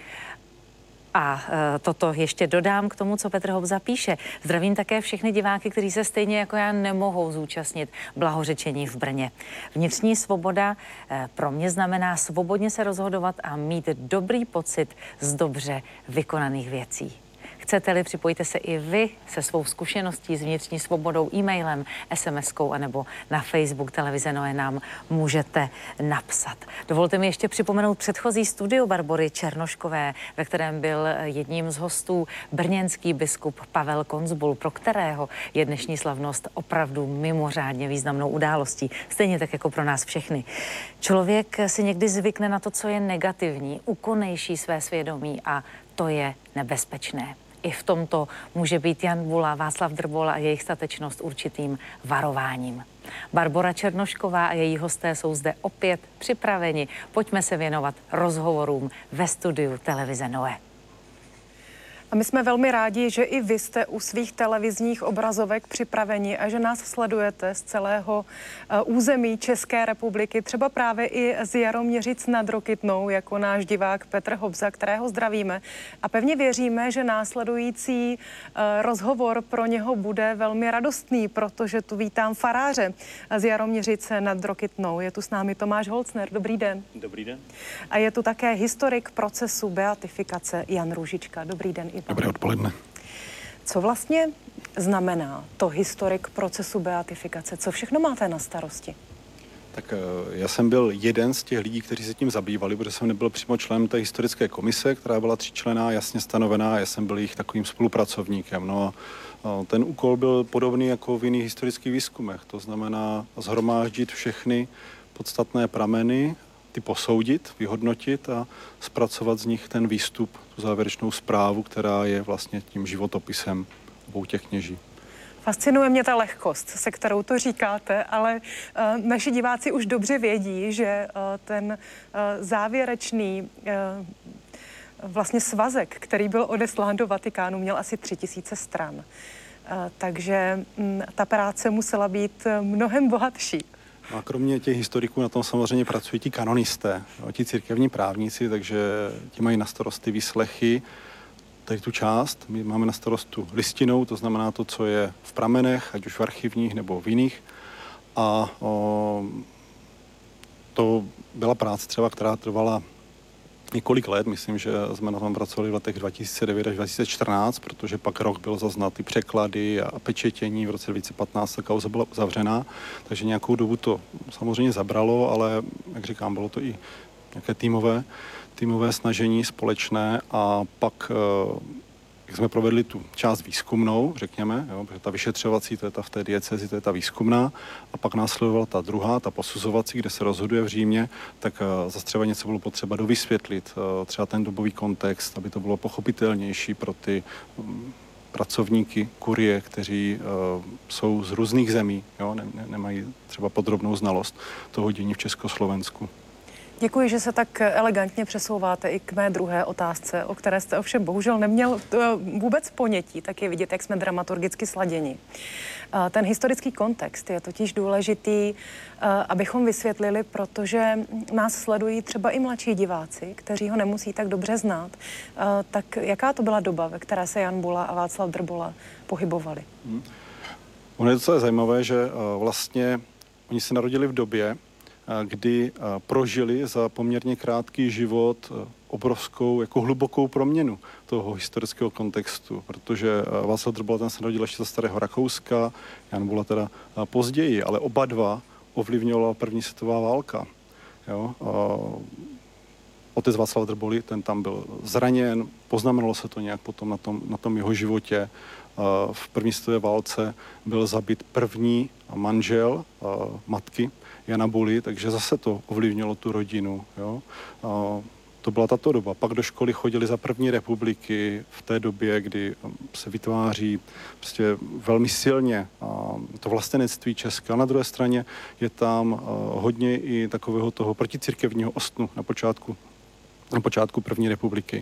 A e, toto ještě dodám k tomu, co Petr Hobza píše. Zdravím také všechny diváky, kteří se stejně jako já nemohou zúčastnit blahořečení v Brně. Vnitřní svoboda e, pro mě znamená svobodně se rozhodovat a mít dobrý pocit z dobře vykonaných věcí. Chcete-li, připojte se i vy se svou zkušeností s vnitřní svobodou e-mailem, es em eskou anebo na Facebook televize Nové nám můžete napsat. Dovolte mi ještě připomenout předchozí studio Barbory Černoškové, ve kterém byl jedním z hostů brněnský biskup Pavel Konsbul, pro kterého je dnešní slavnost opravdu mimořádně významnou událostí, stejně tak jako pro nás všechny. Člověk si někdy zvykne na to, co je negativní, ukonejší své svědomí a to je nebezpečné. I v tomto může být Jan Bula, Václav Drbola a jejich statečnost určitým varováním. Barbora Černošková a její hosté jsou zde opět připraveni. Pojďme se věnovat rozhovorům ve studiu televize Nové. A my jsme velmi rádi, že i vy jste u svých televizních obrazovek připraveni a že nás sledujete z celého uh, území České republiky, třeba právě i z Jaroměřic nad Rokytnou, jako náš divák Petr Hobza, kterého zdravíme. A pevně věříme, že následující uh, rozhovor pro něho bude velmi radostný, protože tu vítám faráře z Jaroměřice nad Rokytnou. Je tu s námi Tomáš Holcner. Dobrý den. Dobrý den. A je tu také historik procesu beatifikace Jan Růžička. Dobrý den. Dobré odpoledne. Co vlastně znamená to historik procesu beatifikace? Co všechno máte na starosti? Tak já jsem byl jeden z těch lidí, kteří se tím zabývali, protože jsem nebyl přímo členem té historické komise, která byla tříčlenná, jasně stanovená, já jsem byl jejich takovým spolupracovníkem. No a ten úkol byl podobný jako v jiných historických výzkumech, to znamená shromáždit všechny podstatné prameny, ty posoudit, vyhodnotit a zpracovat z nich ten výstup, tu závěrečnou zprávu, která je vlastně tím životopisem obou těch kněží. Fascinuje mě ta lehkost, se kterou to říkáte, ale uh, naši diváci už dobře vědí, že uh, ten uh, závěrečný uh, vlastně svazek, který byl odeslán do Vatikánu, měl asi tři tisíce stran. Uh, takže um, ta práce musela být mnohem bohatší. A kromě těch historiků na tom samozřejmě pracují ti kanonisté, no, ti církevní právníci, takže ti mají na starosti výslechy, tady tu část. My máme na starostu listinou, to znamená to, co je v pramenech, ať už v archivních nebo v jiných. A o, to byla práce třeba, která trvala několik let, myslím, že jsme na tom pracovali v letech dva tisíce devět až dva tisíce čtrnáct, protože pak rok byl zaznat ty překlady a pečetění, v roce dva tisíce patnáct ta kauza byla uzavřená, takže nějakou dobu to samozřejmě zabralo, ale jak říkám, bylo to i nějaké týmové, týmové snažení společné a pak, jak jsme provedli tu část výzkumnou, řekněme, jo, protože ta vyšetřovací, to je ta v té diecezi, to je ta výzkumná, a pak následovala ta druhá, ta posuzovací, kde se rozhoduje v Římě, tak zase třeba něco bylo potřeba dovysvětlit, třeba ten dobový kontext, aby to bylo pochopitelnější pro ty pracovníky kurie, kteří uh, jsou z různých zemí, jo, ne, ne, nemají třeba podrobnou znalost toho dění v Československu. Děkuji, že se tak elegantně přesouváte i k mé druhé otázce, o které jste ovšem bohužel neměl vůbec ponětí, tak je vidět, jak jsme dramaturgicky sladěni. Ten historický kontext je totiž důležitý, abychom vysvětlili, protože nás sledují třeba i mladší diváci, kteří ho nemusí tak dobře znát. Tak jaká to byla doba, ve které se Jan Bula a Václav Drbola pohybovali? Hmm. Ono je docela zajímavé, že vlastně oni se narodili v době, kdy prožili za poměrně krátký život obrovskou, jako hlubokou proměnu toho historického kontextu, protože Václav Drbola ten se narodil ještě za starého Rakouska, Jan Bula teda později, ale oba dva ovlivňovala první světová válka. Jo? Otec Václava Drboly, ten tam byl zraněn, poznamenalo se to nějak potom na tom, na tom jeho životě. V první světové válce byl zabit první manžel matky Jana Buly, takže zase to ovlivnilo tu rodinu. Jo? To byla tato doba. Pak do školy chodili za první republiky v té době, kdy se vytváří prostě velmi silně to vlastenectví Česka. Na druhé straně je tam hodně i takového toho proticirkevního ostnu na počátku, na počátku první republiky.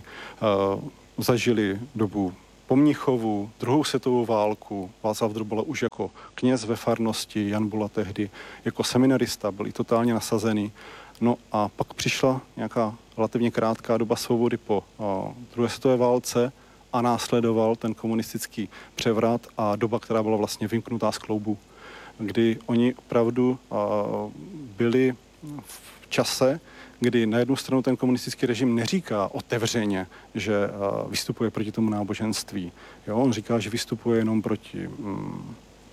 Zažili dobu po Mnichovu, druhou světovou válku, Václav Drbola už jako kněz ve farnosti, Jan Bula tehdy jako seminarista, byli totálně nasazený. No a pak přišla nějaká relativně krátká doba svobody po o, druhé světové válce a následoval ten komunistický převrat a doba, která byla vlastně vymknutá z kloubu, kdy oni opravdu o, byli v čase, kdy na jednu stranu ten komunistický režim neříká otevřeně, že uh, vystupuje proti tomu náboženství. Jo, on říká, že vystupuje jenom proti mm,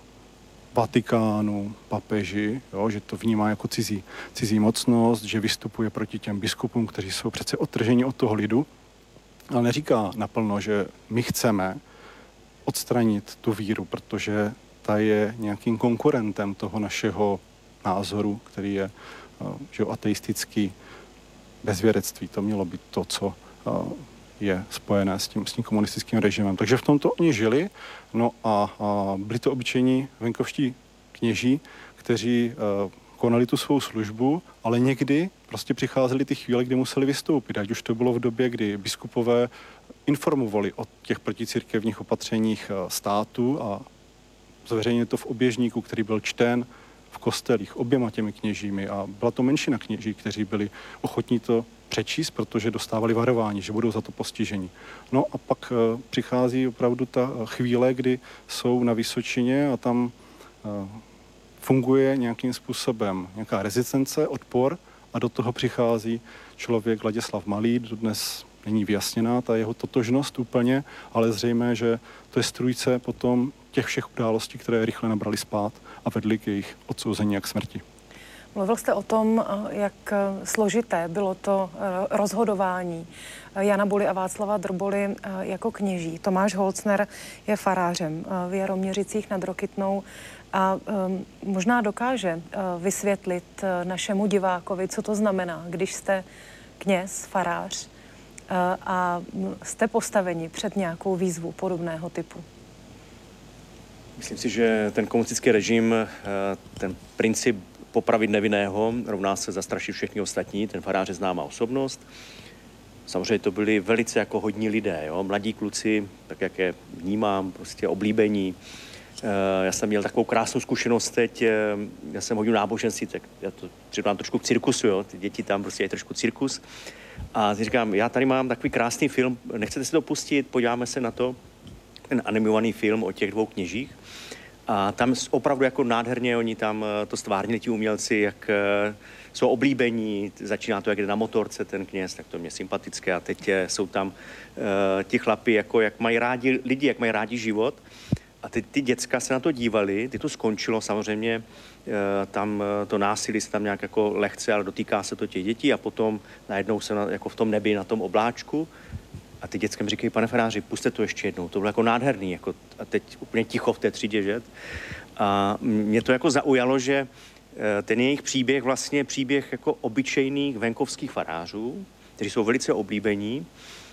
Vatikánu, papeži, jo, že to vnímá jako cizí, cizí mocnost, že vystupuje proti těm biskupům, kteří jsou přece odtrženi od toho lidu, ale neříká naplno, že my chceme odstranit tu víru, protože ta je nějakým konkurentem toho našeho názoru, který je uh, že ateistický, bezvěrectví. To mělo být to, co uh, je spojené s tím, s tím komunistickým režimem. Takže v tomto oni žili, no a, a byli to obyčejní venkovští kněží, kteří uh, konali tu svou službu, ale někdy prostě přicházely ty chvíle, kdy museli vystoupit. Ať už to bylo v době, kdy biskupové informovali o těch proticirkevních opatřeních uh, státu a zveřejnili to v oběžníku, který byl čten v kostelích oběma těmi kněžími a byla to menšina kněží, kteří byli ochotní to přečíst, protože dostávali varování, že budou za to postiženi. No a pak uh, přichází opravdu ta chvíle, kdy jsou na Vysočině a tam uh, funguje nějakým způsobem nějaká rezistence, odpor a do toho přichází člověk Ladislav Malý, dodnes není vyjasněná ta jeho totožnost úplně, ale zřejmé, že to je strůjce potom těch všech událostí, které rychle nabrali spát a vedly k jejich odsouzení jak smrti. Mluvil jste o tom, jak složité bylo to rozhodování Jana Buly a Václava Drboly jako kněží. Tomáš Holcner je farářem v Jaroměřicích nad Rokytnou a možná dokáže vysvětlit našemu divákovi, co to znamená, když jste kněz, farář a jste postaveni před nějakou výzvu podobného typu. Myslím si, že ten komunistický režim, ten princip popravit nevinného rovná se zastrašit všechny ostatní, ten farář je známá osobnost. Samozřejmě to byli velice jako hodní lidé, jo? Mladí kluci, tak jak je vnímám, prostě oblíbení. Já jsem měl takovou krásnou zkušenost teď, já jsem hodil náboženství, tak já to předám trošku k cirkusu, jo? Ty děti tam prostě je trošku cirkus. A říkám, já tady mám takový krásný film, nechcete si to pustit, podíváme se na to, ten animovaný film o těch dvou kněžích. A tam opravdu jako nádherně oni tam to stvárnili ti umělci, jak jsou oblíbení, začíná to, jak jde na motorce ten kněz, tak to mě sympatické a teď jsou tam uh, ti chlapi, jako jak mají rádi lidi, jak mají rádi život a teď ty děcka se na to dívali, teď to skončilo samozřejmě, uh, tam to násilí se tam nějak jako lehce, ale dotýká se to těch dětí a potom najednou se na, jako v tom nebi na tom obláčku a ty dětskem říkají, pane faráři, puste to ještě jednou, to bylo jako nádherný, jako, a teď úplně ticho v té třídě, že? A mě to jako zaujalo, že ten jejich příběh vlastně příběh jako obyčejných venkovských farářů, kteří jsou velice oblíbení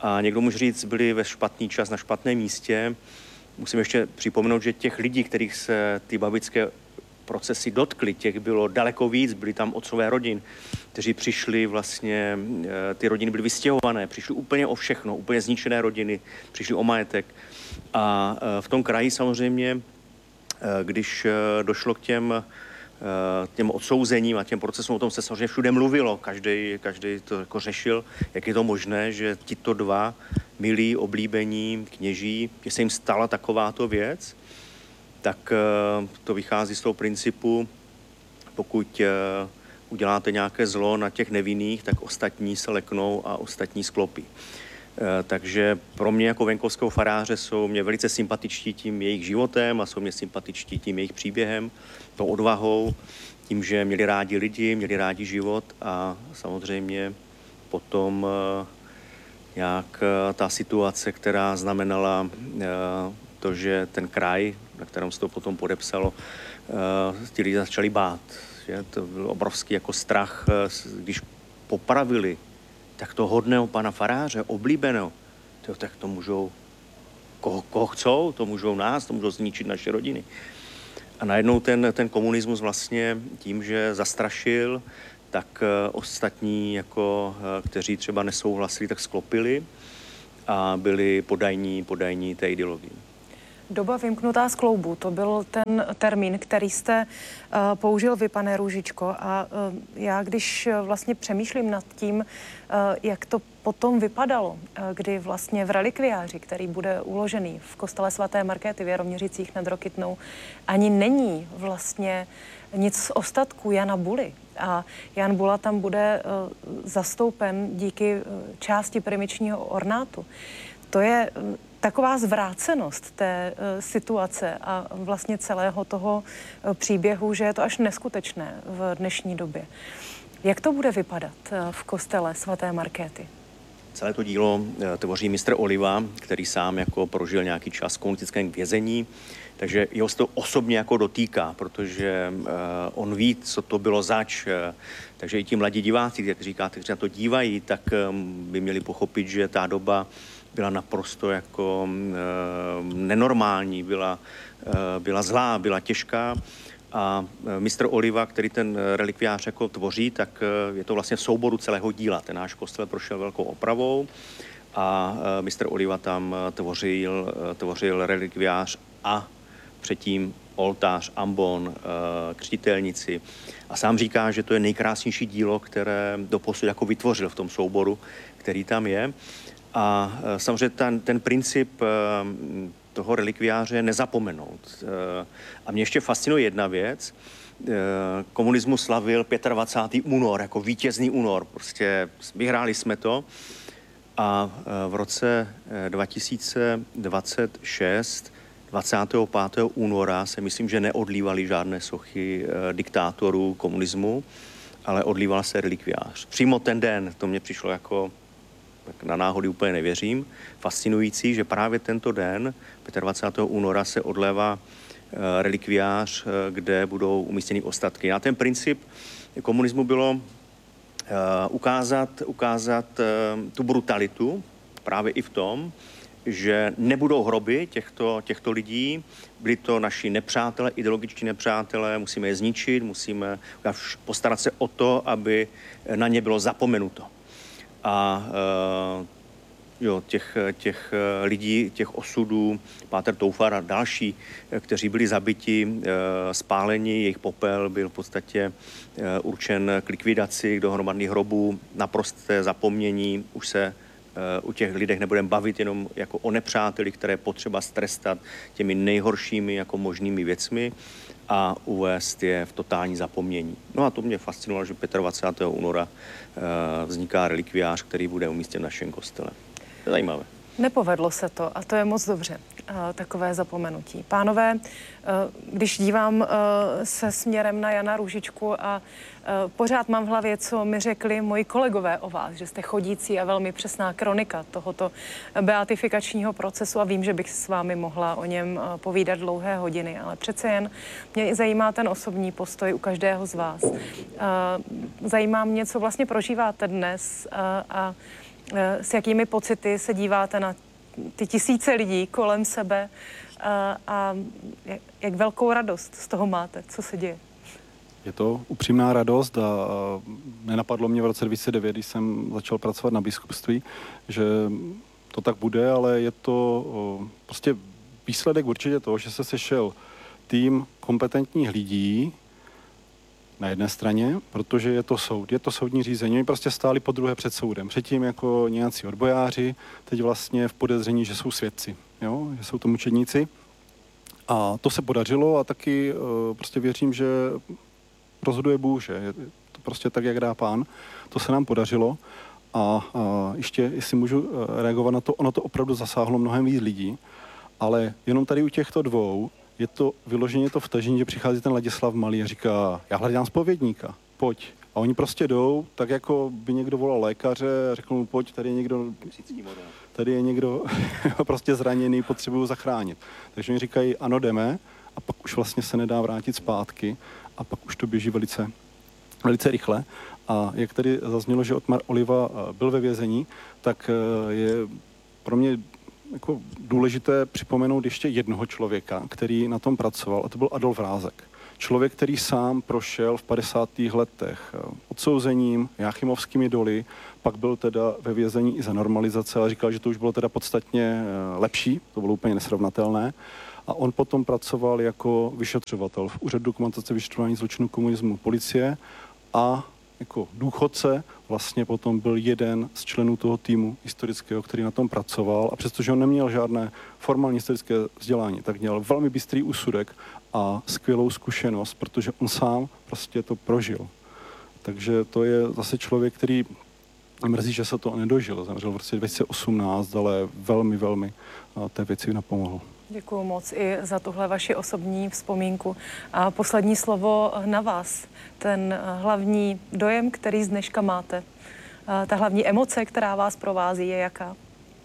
a někdo může říct, byli ve špatný čas na špatném místě. Musím ještě připomenout, že těch lidí, kterých se ty babičské procesy dotkly, těch bylo daleko víc, byli tam otcové rodin, kteří přišli vlastně, ty rodiny byly vystěhované, přišli úplně o všechno, úplně zničené rodiny, přišli o majetek. A v tom kraji samozřejmě, když došlo k těm, těm odsouzením a těm procesům, o tom se samozřejmě všude mluvilo, každý, každý to jako řešil, jak je to možné, že tito dva milí, oblíbení kněží, že se jim stala takováto věc, tak to vychází z toho principu, pokud uděláte nějaké zlo na těch nevinných, tak ostatní se leknou a ostatní sklopí. Takže pro mě jako venkovského faráře jsou mě velice sympatičtí tím jejich životem a jsou mě sympatičtí tím jejich příběhem, tou odvahou, tím, že měli rádi lidi, měli rádi život a samozřejmě potom jak ta situace, která znamenala to, že ten kraj, na kterém se to potom podepsalo, ti lidi začali bát. Že? To byl obrovský jako strach, když popravili tak to hodného pana faráře, oblíbeného, to, tak to můžou, koho, koho chcou, to můžou nás, to můžou zničit naše rodiny. A najednou ten, ten komunismus vlastně tím, že zastrašil, tak ostatní, jako, kteří třeba nesouhlasili, tak sklopili a byli podajní, podajní té ideologii. Doba vymknutá z kloubu, to byl ten termín, který jste uh, použil vy, pane Růžičko. A uh, já, když uh, vlastně přemýšlím nad tím, uh, jak to potom vypadalo, uh, kdy vlastně v relikviáři, který bude uložený v kostele svaté Markéty v Jaroměřicích nad Rokytnou, ani není vlastně nic z ostatků Jana Buly. A Jan Bula tam bude uh, zastoupen díky uh, části primičního ornátu. To je uh, taková zvrácenost té uh, situace a vlastně celého toho uh, příběhu, že je to až neskutečné v dnešní době. Jak to bude vypadat uh, v kostele svaté Markéty? Celé to dílo uh, tvoří mistr Oliva, který sám jako prožil nějaký čas v komunistickém vězení, takže jeho se to osobně jako dotýká, protože uh, on ví, co to bylo zač. Uh, takže i ti mladí diváci, jak říkáte, kteří na to dívají, tak um, by měli pochopit, že ta doba byla naprosto jako e, nenormální, byla, e, byla zlá, byla těžká a e, mistr Oliva, který ten relikviář jako tvoří, tak e, je to vlastně v souboru celého díla. Ten náš kostel prošel velkou opravou a e, mistr Oliva tam tvořil, e, tvořil relikviář a předtím oltář, ambon, e, křtitelnici. A sám říká, že to je nejkrásnější dílo, které doposud jako vytvořil v tom souboru, který tam je. A samozřejmě ten, ten princip toho relikviáře nezapomenout. A mě ještě fascinuje jedna věc. Komunismus slavil dvacátého pátého únor jako vítězný únor. Prostě vyhráli jsme to. A v roce dva tisíce dvacet šest, dvacátého pátého února se myslím, že neodlívaly žádné sochy diktátorů komunismu, ale odlíval se relikviář. Přímo ten den, to mě přišlo jako tak na náhody úplně nevěřím, fascinující, že právě tento den, dvacátého pátého února, se odlévá e, relikviář, e, kde budou umístěny ostatky. A ten princip komunismu bylo e, ukázat, ukázat e, tu brutalitu právě i v tom, že nebudou hroby těchto, těchto lidí, byli to naši nepřátelé, ideologičtí nepřátelé, musíme je zničit, musíme postarat se o to, aby na ně bylo zapomenuto. A uh, jo, těch, těch lidí, těch osudů, páter Toufar a další, kteří byli zabiti, uh, spáleni, jejich popel byl v podstatě uh, určen k likvidaci do hromadných hrobů, naprosté zapomnění, už se uh, u těch lidech nebudeme bavit jenom jako o nepřáteli, které potřeba strestat těmi nejhoršími jako možnými věcmi a uvést je v totální zapomnění. No a to mě fascinovalo, že dvacátého pátého února uh, vzniká relikviář, který bude umístěn v našem kostele. To je zajímavé. Nepovedlo se to a to je moc dobře, takové zapomenutí. Pánové, když dívám se směrem na Jana Růžičku a pořád mám v hlavě, co mi řekli moji kolegové o vás, že jste chodící a velmi přesná kronika tohoto beatifikačního procesu a vím, že bych s vámi mohla o něm povídat dlouhé hodiny, ale přece jen mě zajímá ten osobní postoj u každého z vás. Zajímá mě, co vlastně prožíváte dnes a S jakými pocity se díváte na ty tisíce lidí kolem sebe a, a jak velkou radost z toho máte? Co se děje? Je to upřímná radost a nenapadlo mě v roce dva tisíce devět, když jsem začal pracovat na biskupství, že to tak bude, ale je to prostě výsledek určitě toho, že se sešel tým kompetentních lidí na jedné straně, protože je to soud, je to soudní řízení. Oni prostě stáli po druhé před soudem. Předtím jako nějací odbojáři, teď vlastně v podezření, že jsou svědci, jo? Že jsou to mučedníci. A to se podařilo a taky uh, prostě věřím, že rozhoduje Bůh, že je to prostě tak, jak dá Pán. To se nám podařilo. A, a ještě, jestli můžu reagovat na to, ono to opravdu zasáhlo mnohem víc lidí, ale jenom tady u těchto dvou je to vyloženě to vtažení, že přichází ten Ladislav Malý a říká, já hledám zpovědníka, pojď. A oni prostě jdou, tak jako by někdo volal lékaře a řekl mu, pojď, tady je někdo, tady je někdo prostě zraněný, potřebuju zachránit. Takže oni říkají, ano, jdeme, a pak už vlastně se nedá vrátit zpátky a pak už to běží velice, velice rychle. A jak tady zaznělo, že Otmar Oliva byl ve vězení, tak je pro mě jako důležité připomenout ještě jednoho člověka, který na tom pracoval, a to byl Adolf Rázek. Člověk, který sám prošel v padesátých letech odsouzením, jáchymovskými doly, pak byl teda ve vězení i za normalizace, ale říkal, že to už bylo teda podstatně lepší, to bylo úplně nesrovnatelné. A on potom pracoval jako vyšetřovatel v Úřadu dokumentace vyšetřování zločinů komunismu policie a jako důchodce vlastně potom byl jeden z členů toho týmu historického, který na tom pracoval, a přestože on neměl žádné formální historické vzdělání, tak měl velmi bystrý úsudek a skvělou zkušenost, protože on sám prostě to prožil. Takže to je zase člověk, který mrzí, že se to nedožil. Zemřel v roce dva tisíce osmnáct, ale velmi, velmi té věci napomohl. Děkuji moc i za tuhle vaši osobní vzpomínku. A poslední slovo na vás. Ten hlavní dojem, který z dneška máte, ta hlavní emoce, která vás provází, je jaká?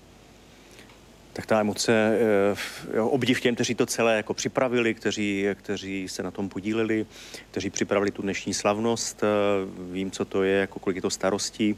Tak ta emoce, jo, obdiv těm, kteří to celé jako připravili, kteří, kteří se na tom podíleli, kteří připravili tu dnešní slavnost. Vím, co to je, jako kolik je to starostí.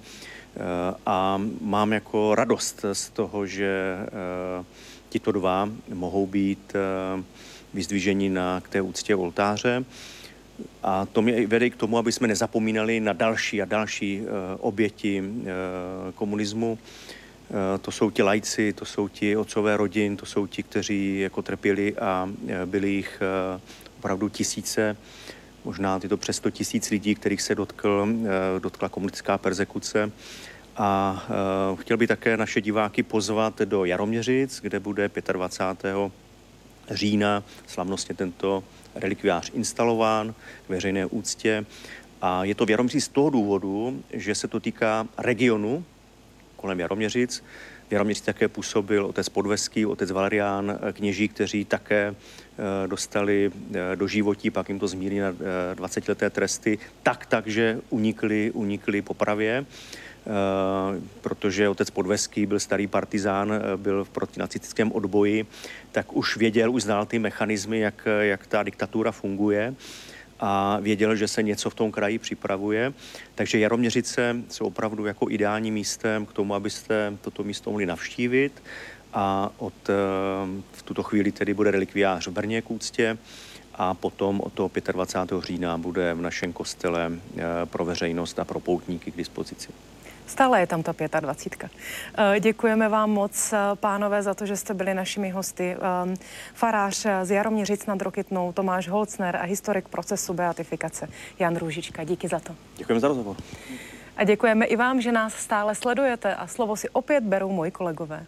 A mám jako radost z toho, že tito dva mohou být vyzdviženi na, k té úctě oltáře. A to mě vede k tomu, aby jsme nezapomínali na další a další oběti komunismu. To jsou ti lajci, to jsou ti otcové rodin, to jsou ti, kteří jako trpěli, a byli jich opravdu tisíce, možná tyto přes sto tisíc lidí, kterých se dotkl, dotkla komunistická perzekuce. A uh, chtěl bych také naše diváky pozvat do Jaroměřic, kde bude dvacátého pátého října slavnostně tento relikviář instalován k veřejné úctě. A je to v Jaroměřic z toho důvodu, že se to týká regionu kolem Jaroměřic. V Jaroměřic také působil otec Podveský, otec Valerián, kněží, kteří také uh, dostali uh, do životí, pak jim to zmírnili na uh, dvacetileté tresty, tak, takže unikli, unikli popravě. Uh, protože otec Podveský byl starý partizán, byl v protinacistickém odboji, tak už věděl, už znal ty mechanismy, jak, jak ta diktatura funguje, a věděl, že se něco v tom kraji připravuje. Takže Jaroměřice jsou opravdu jako ideálním místem k tomu, abyste toto místo mohli navštívit. A od, uh, v tuto chvíli tedy bude relikviář v Brně k úctě, a potom od toho dvacátého pátého října bude v našem kostele uh, pro veřejnost a pro poutníky k dispozici. Stále je tam ta dvacítka pátá. Děkujeme vám moc, pánové, za to, že jste byli našimi hosty. Farář z Jaroměřic nad Rokytnou Tomáš Holcner a historik procesu beatifikace Jan Růžička. Díky za to. Děkujeme za rozhovor. A děkujeme i vám, že nás stále sledujete, a slovo si opět berou moji kolegové.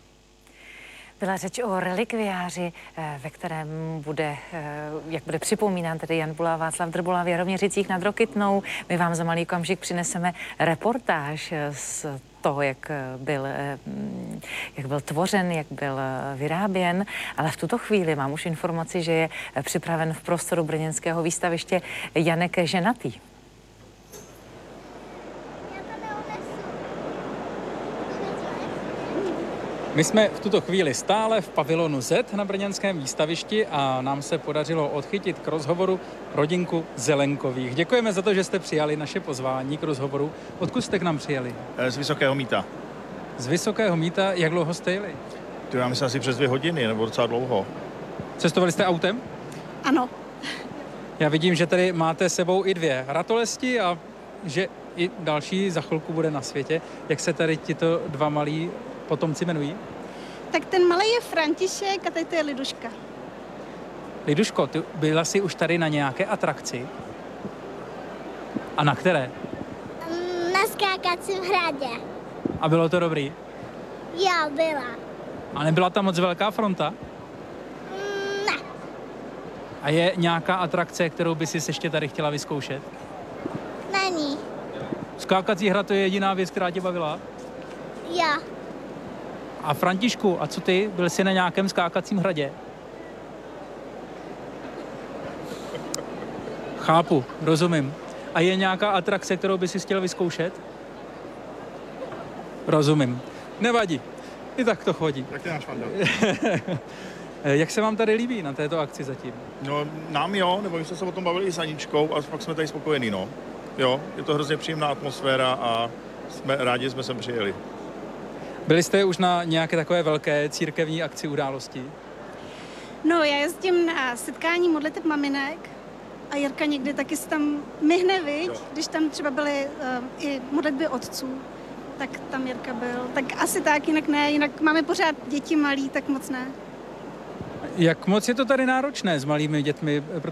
Byla řeč o relikviáři, ve kterém bude, jak bude připomínán tedy Jan Bula a Václav Drbola v Jaroměřicích nad Rokytnou. My vám za malý okamžik přineseme reportáž z toho, jak byl, jak byl tvořen, jak byl vyráběn, ale v tuto chvíli mám už informaci, že je připraven v prostoru brněnského výstaviště Janek Ženatý. My jsme v tuto chvíli stále v pavilonu Z na brněnském výstavišti a nám se podařilo odchytit k rozhovoru rodinku Zelenkových. Děkujeme za to, že jste přijali naše pozvání k rozhovoru. Odkud jste k nám přijeli? Z Vysokého Mýta. z Vysokého Mýta. Jak dlouho jste jeli? To já myslím asi přes dvě hodiny, nebo docela dlouho. Cestovali jste autem? Ano. Já vidím, že tady máte s sebou i dvě ratolesti a že i další za chvilku bude na světě. Jak se tady tito dva malí potomci jmenují? Tak ten malý je František a tady to je Liduška. Liduško, ty byla jsi už tady na nějaké atrakci? A na které? Na skákacím hradě. A bylo to dobrý? Jo, byla. A nebyla tam moc velká fronta? Ne. A je nějaká atrakce, kterou by si ještě tady chtěla vyzkoušet? Není. Skákací hrad to je jediná věc, která tě bavila? Jo. A Františku, a co ty? Byl jsi na nějakém skákacím hradě? Chápu, rozumím. A je nějaká atrakce, kterou by si chtěl vyzkoušet? Rozumím. Nevadí. I tak to chodí. Tak to je náš fanda. Jak se vám tady líbí na této akci zatím? No, nám jo, nebo my jsme se o tom bavili i s Aničkou a pak jsme tady spokojení, no. Jo, je to hrozně příjemná atmosféra a jsme rádi, že jsme sem přijeli. Byli jste už na nějaké takové velké církevní akci události? No, já jezdím na setkání modliteb maminek a Jirka někdy taky se tam myhne, viď? Když tam třeba byly uh, i modlitby otců, tak tam Jirka byl. Tak asi tak, jinak ne, jinak máme pořád děti malí, tak moc ne. Jak moc je to tady náročné s malými dětmi?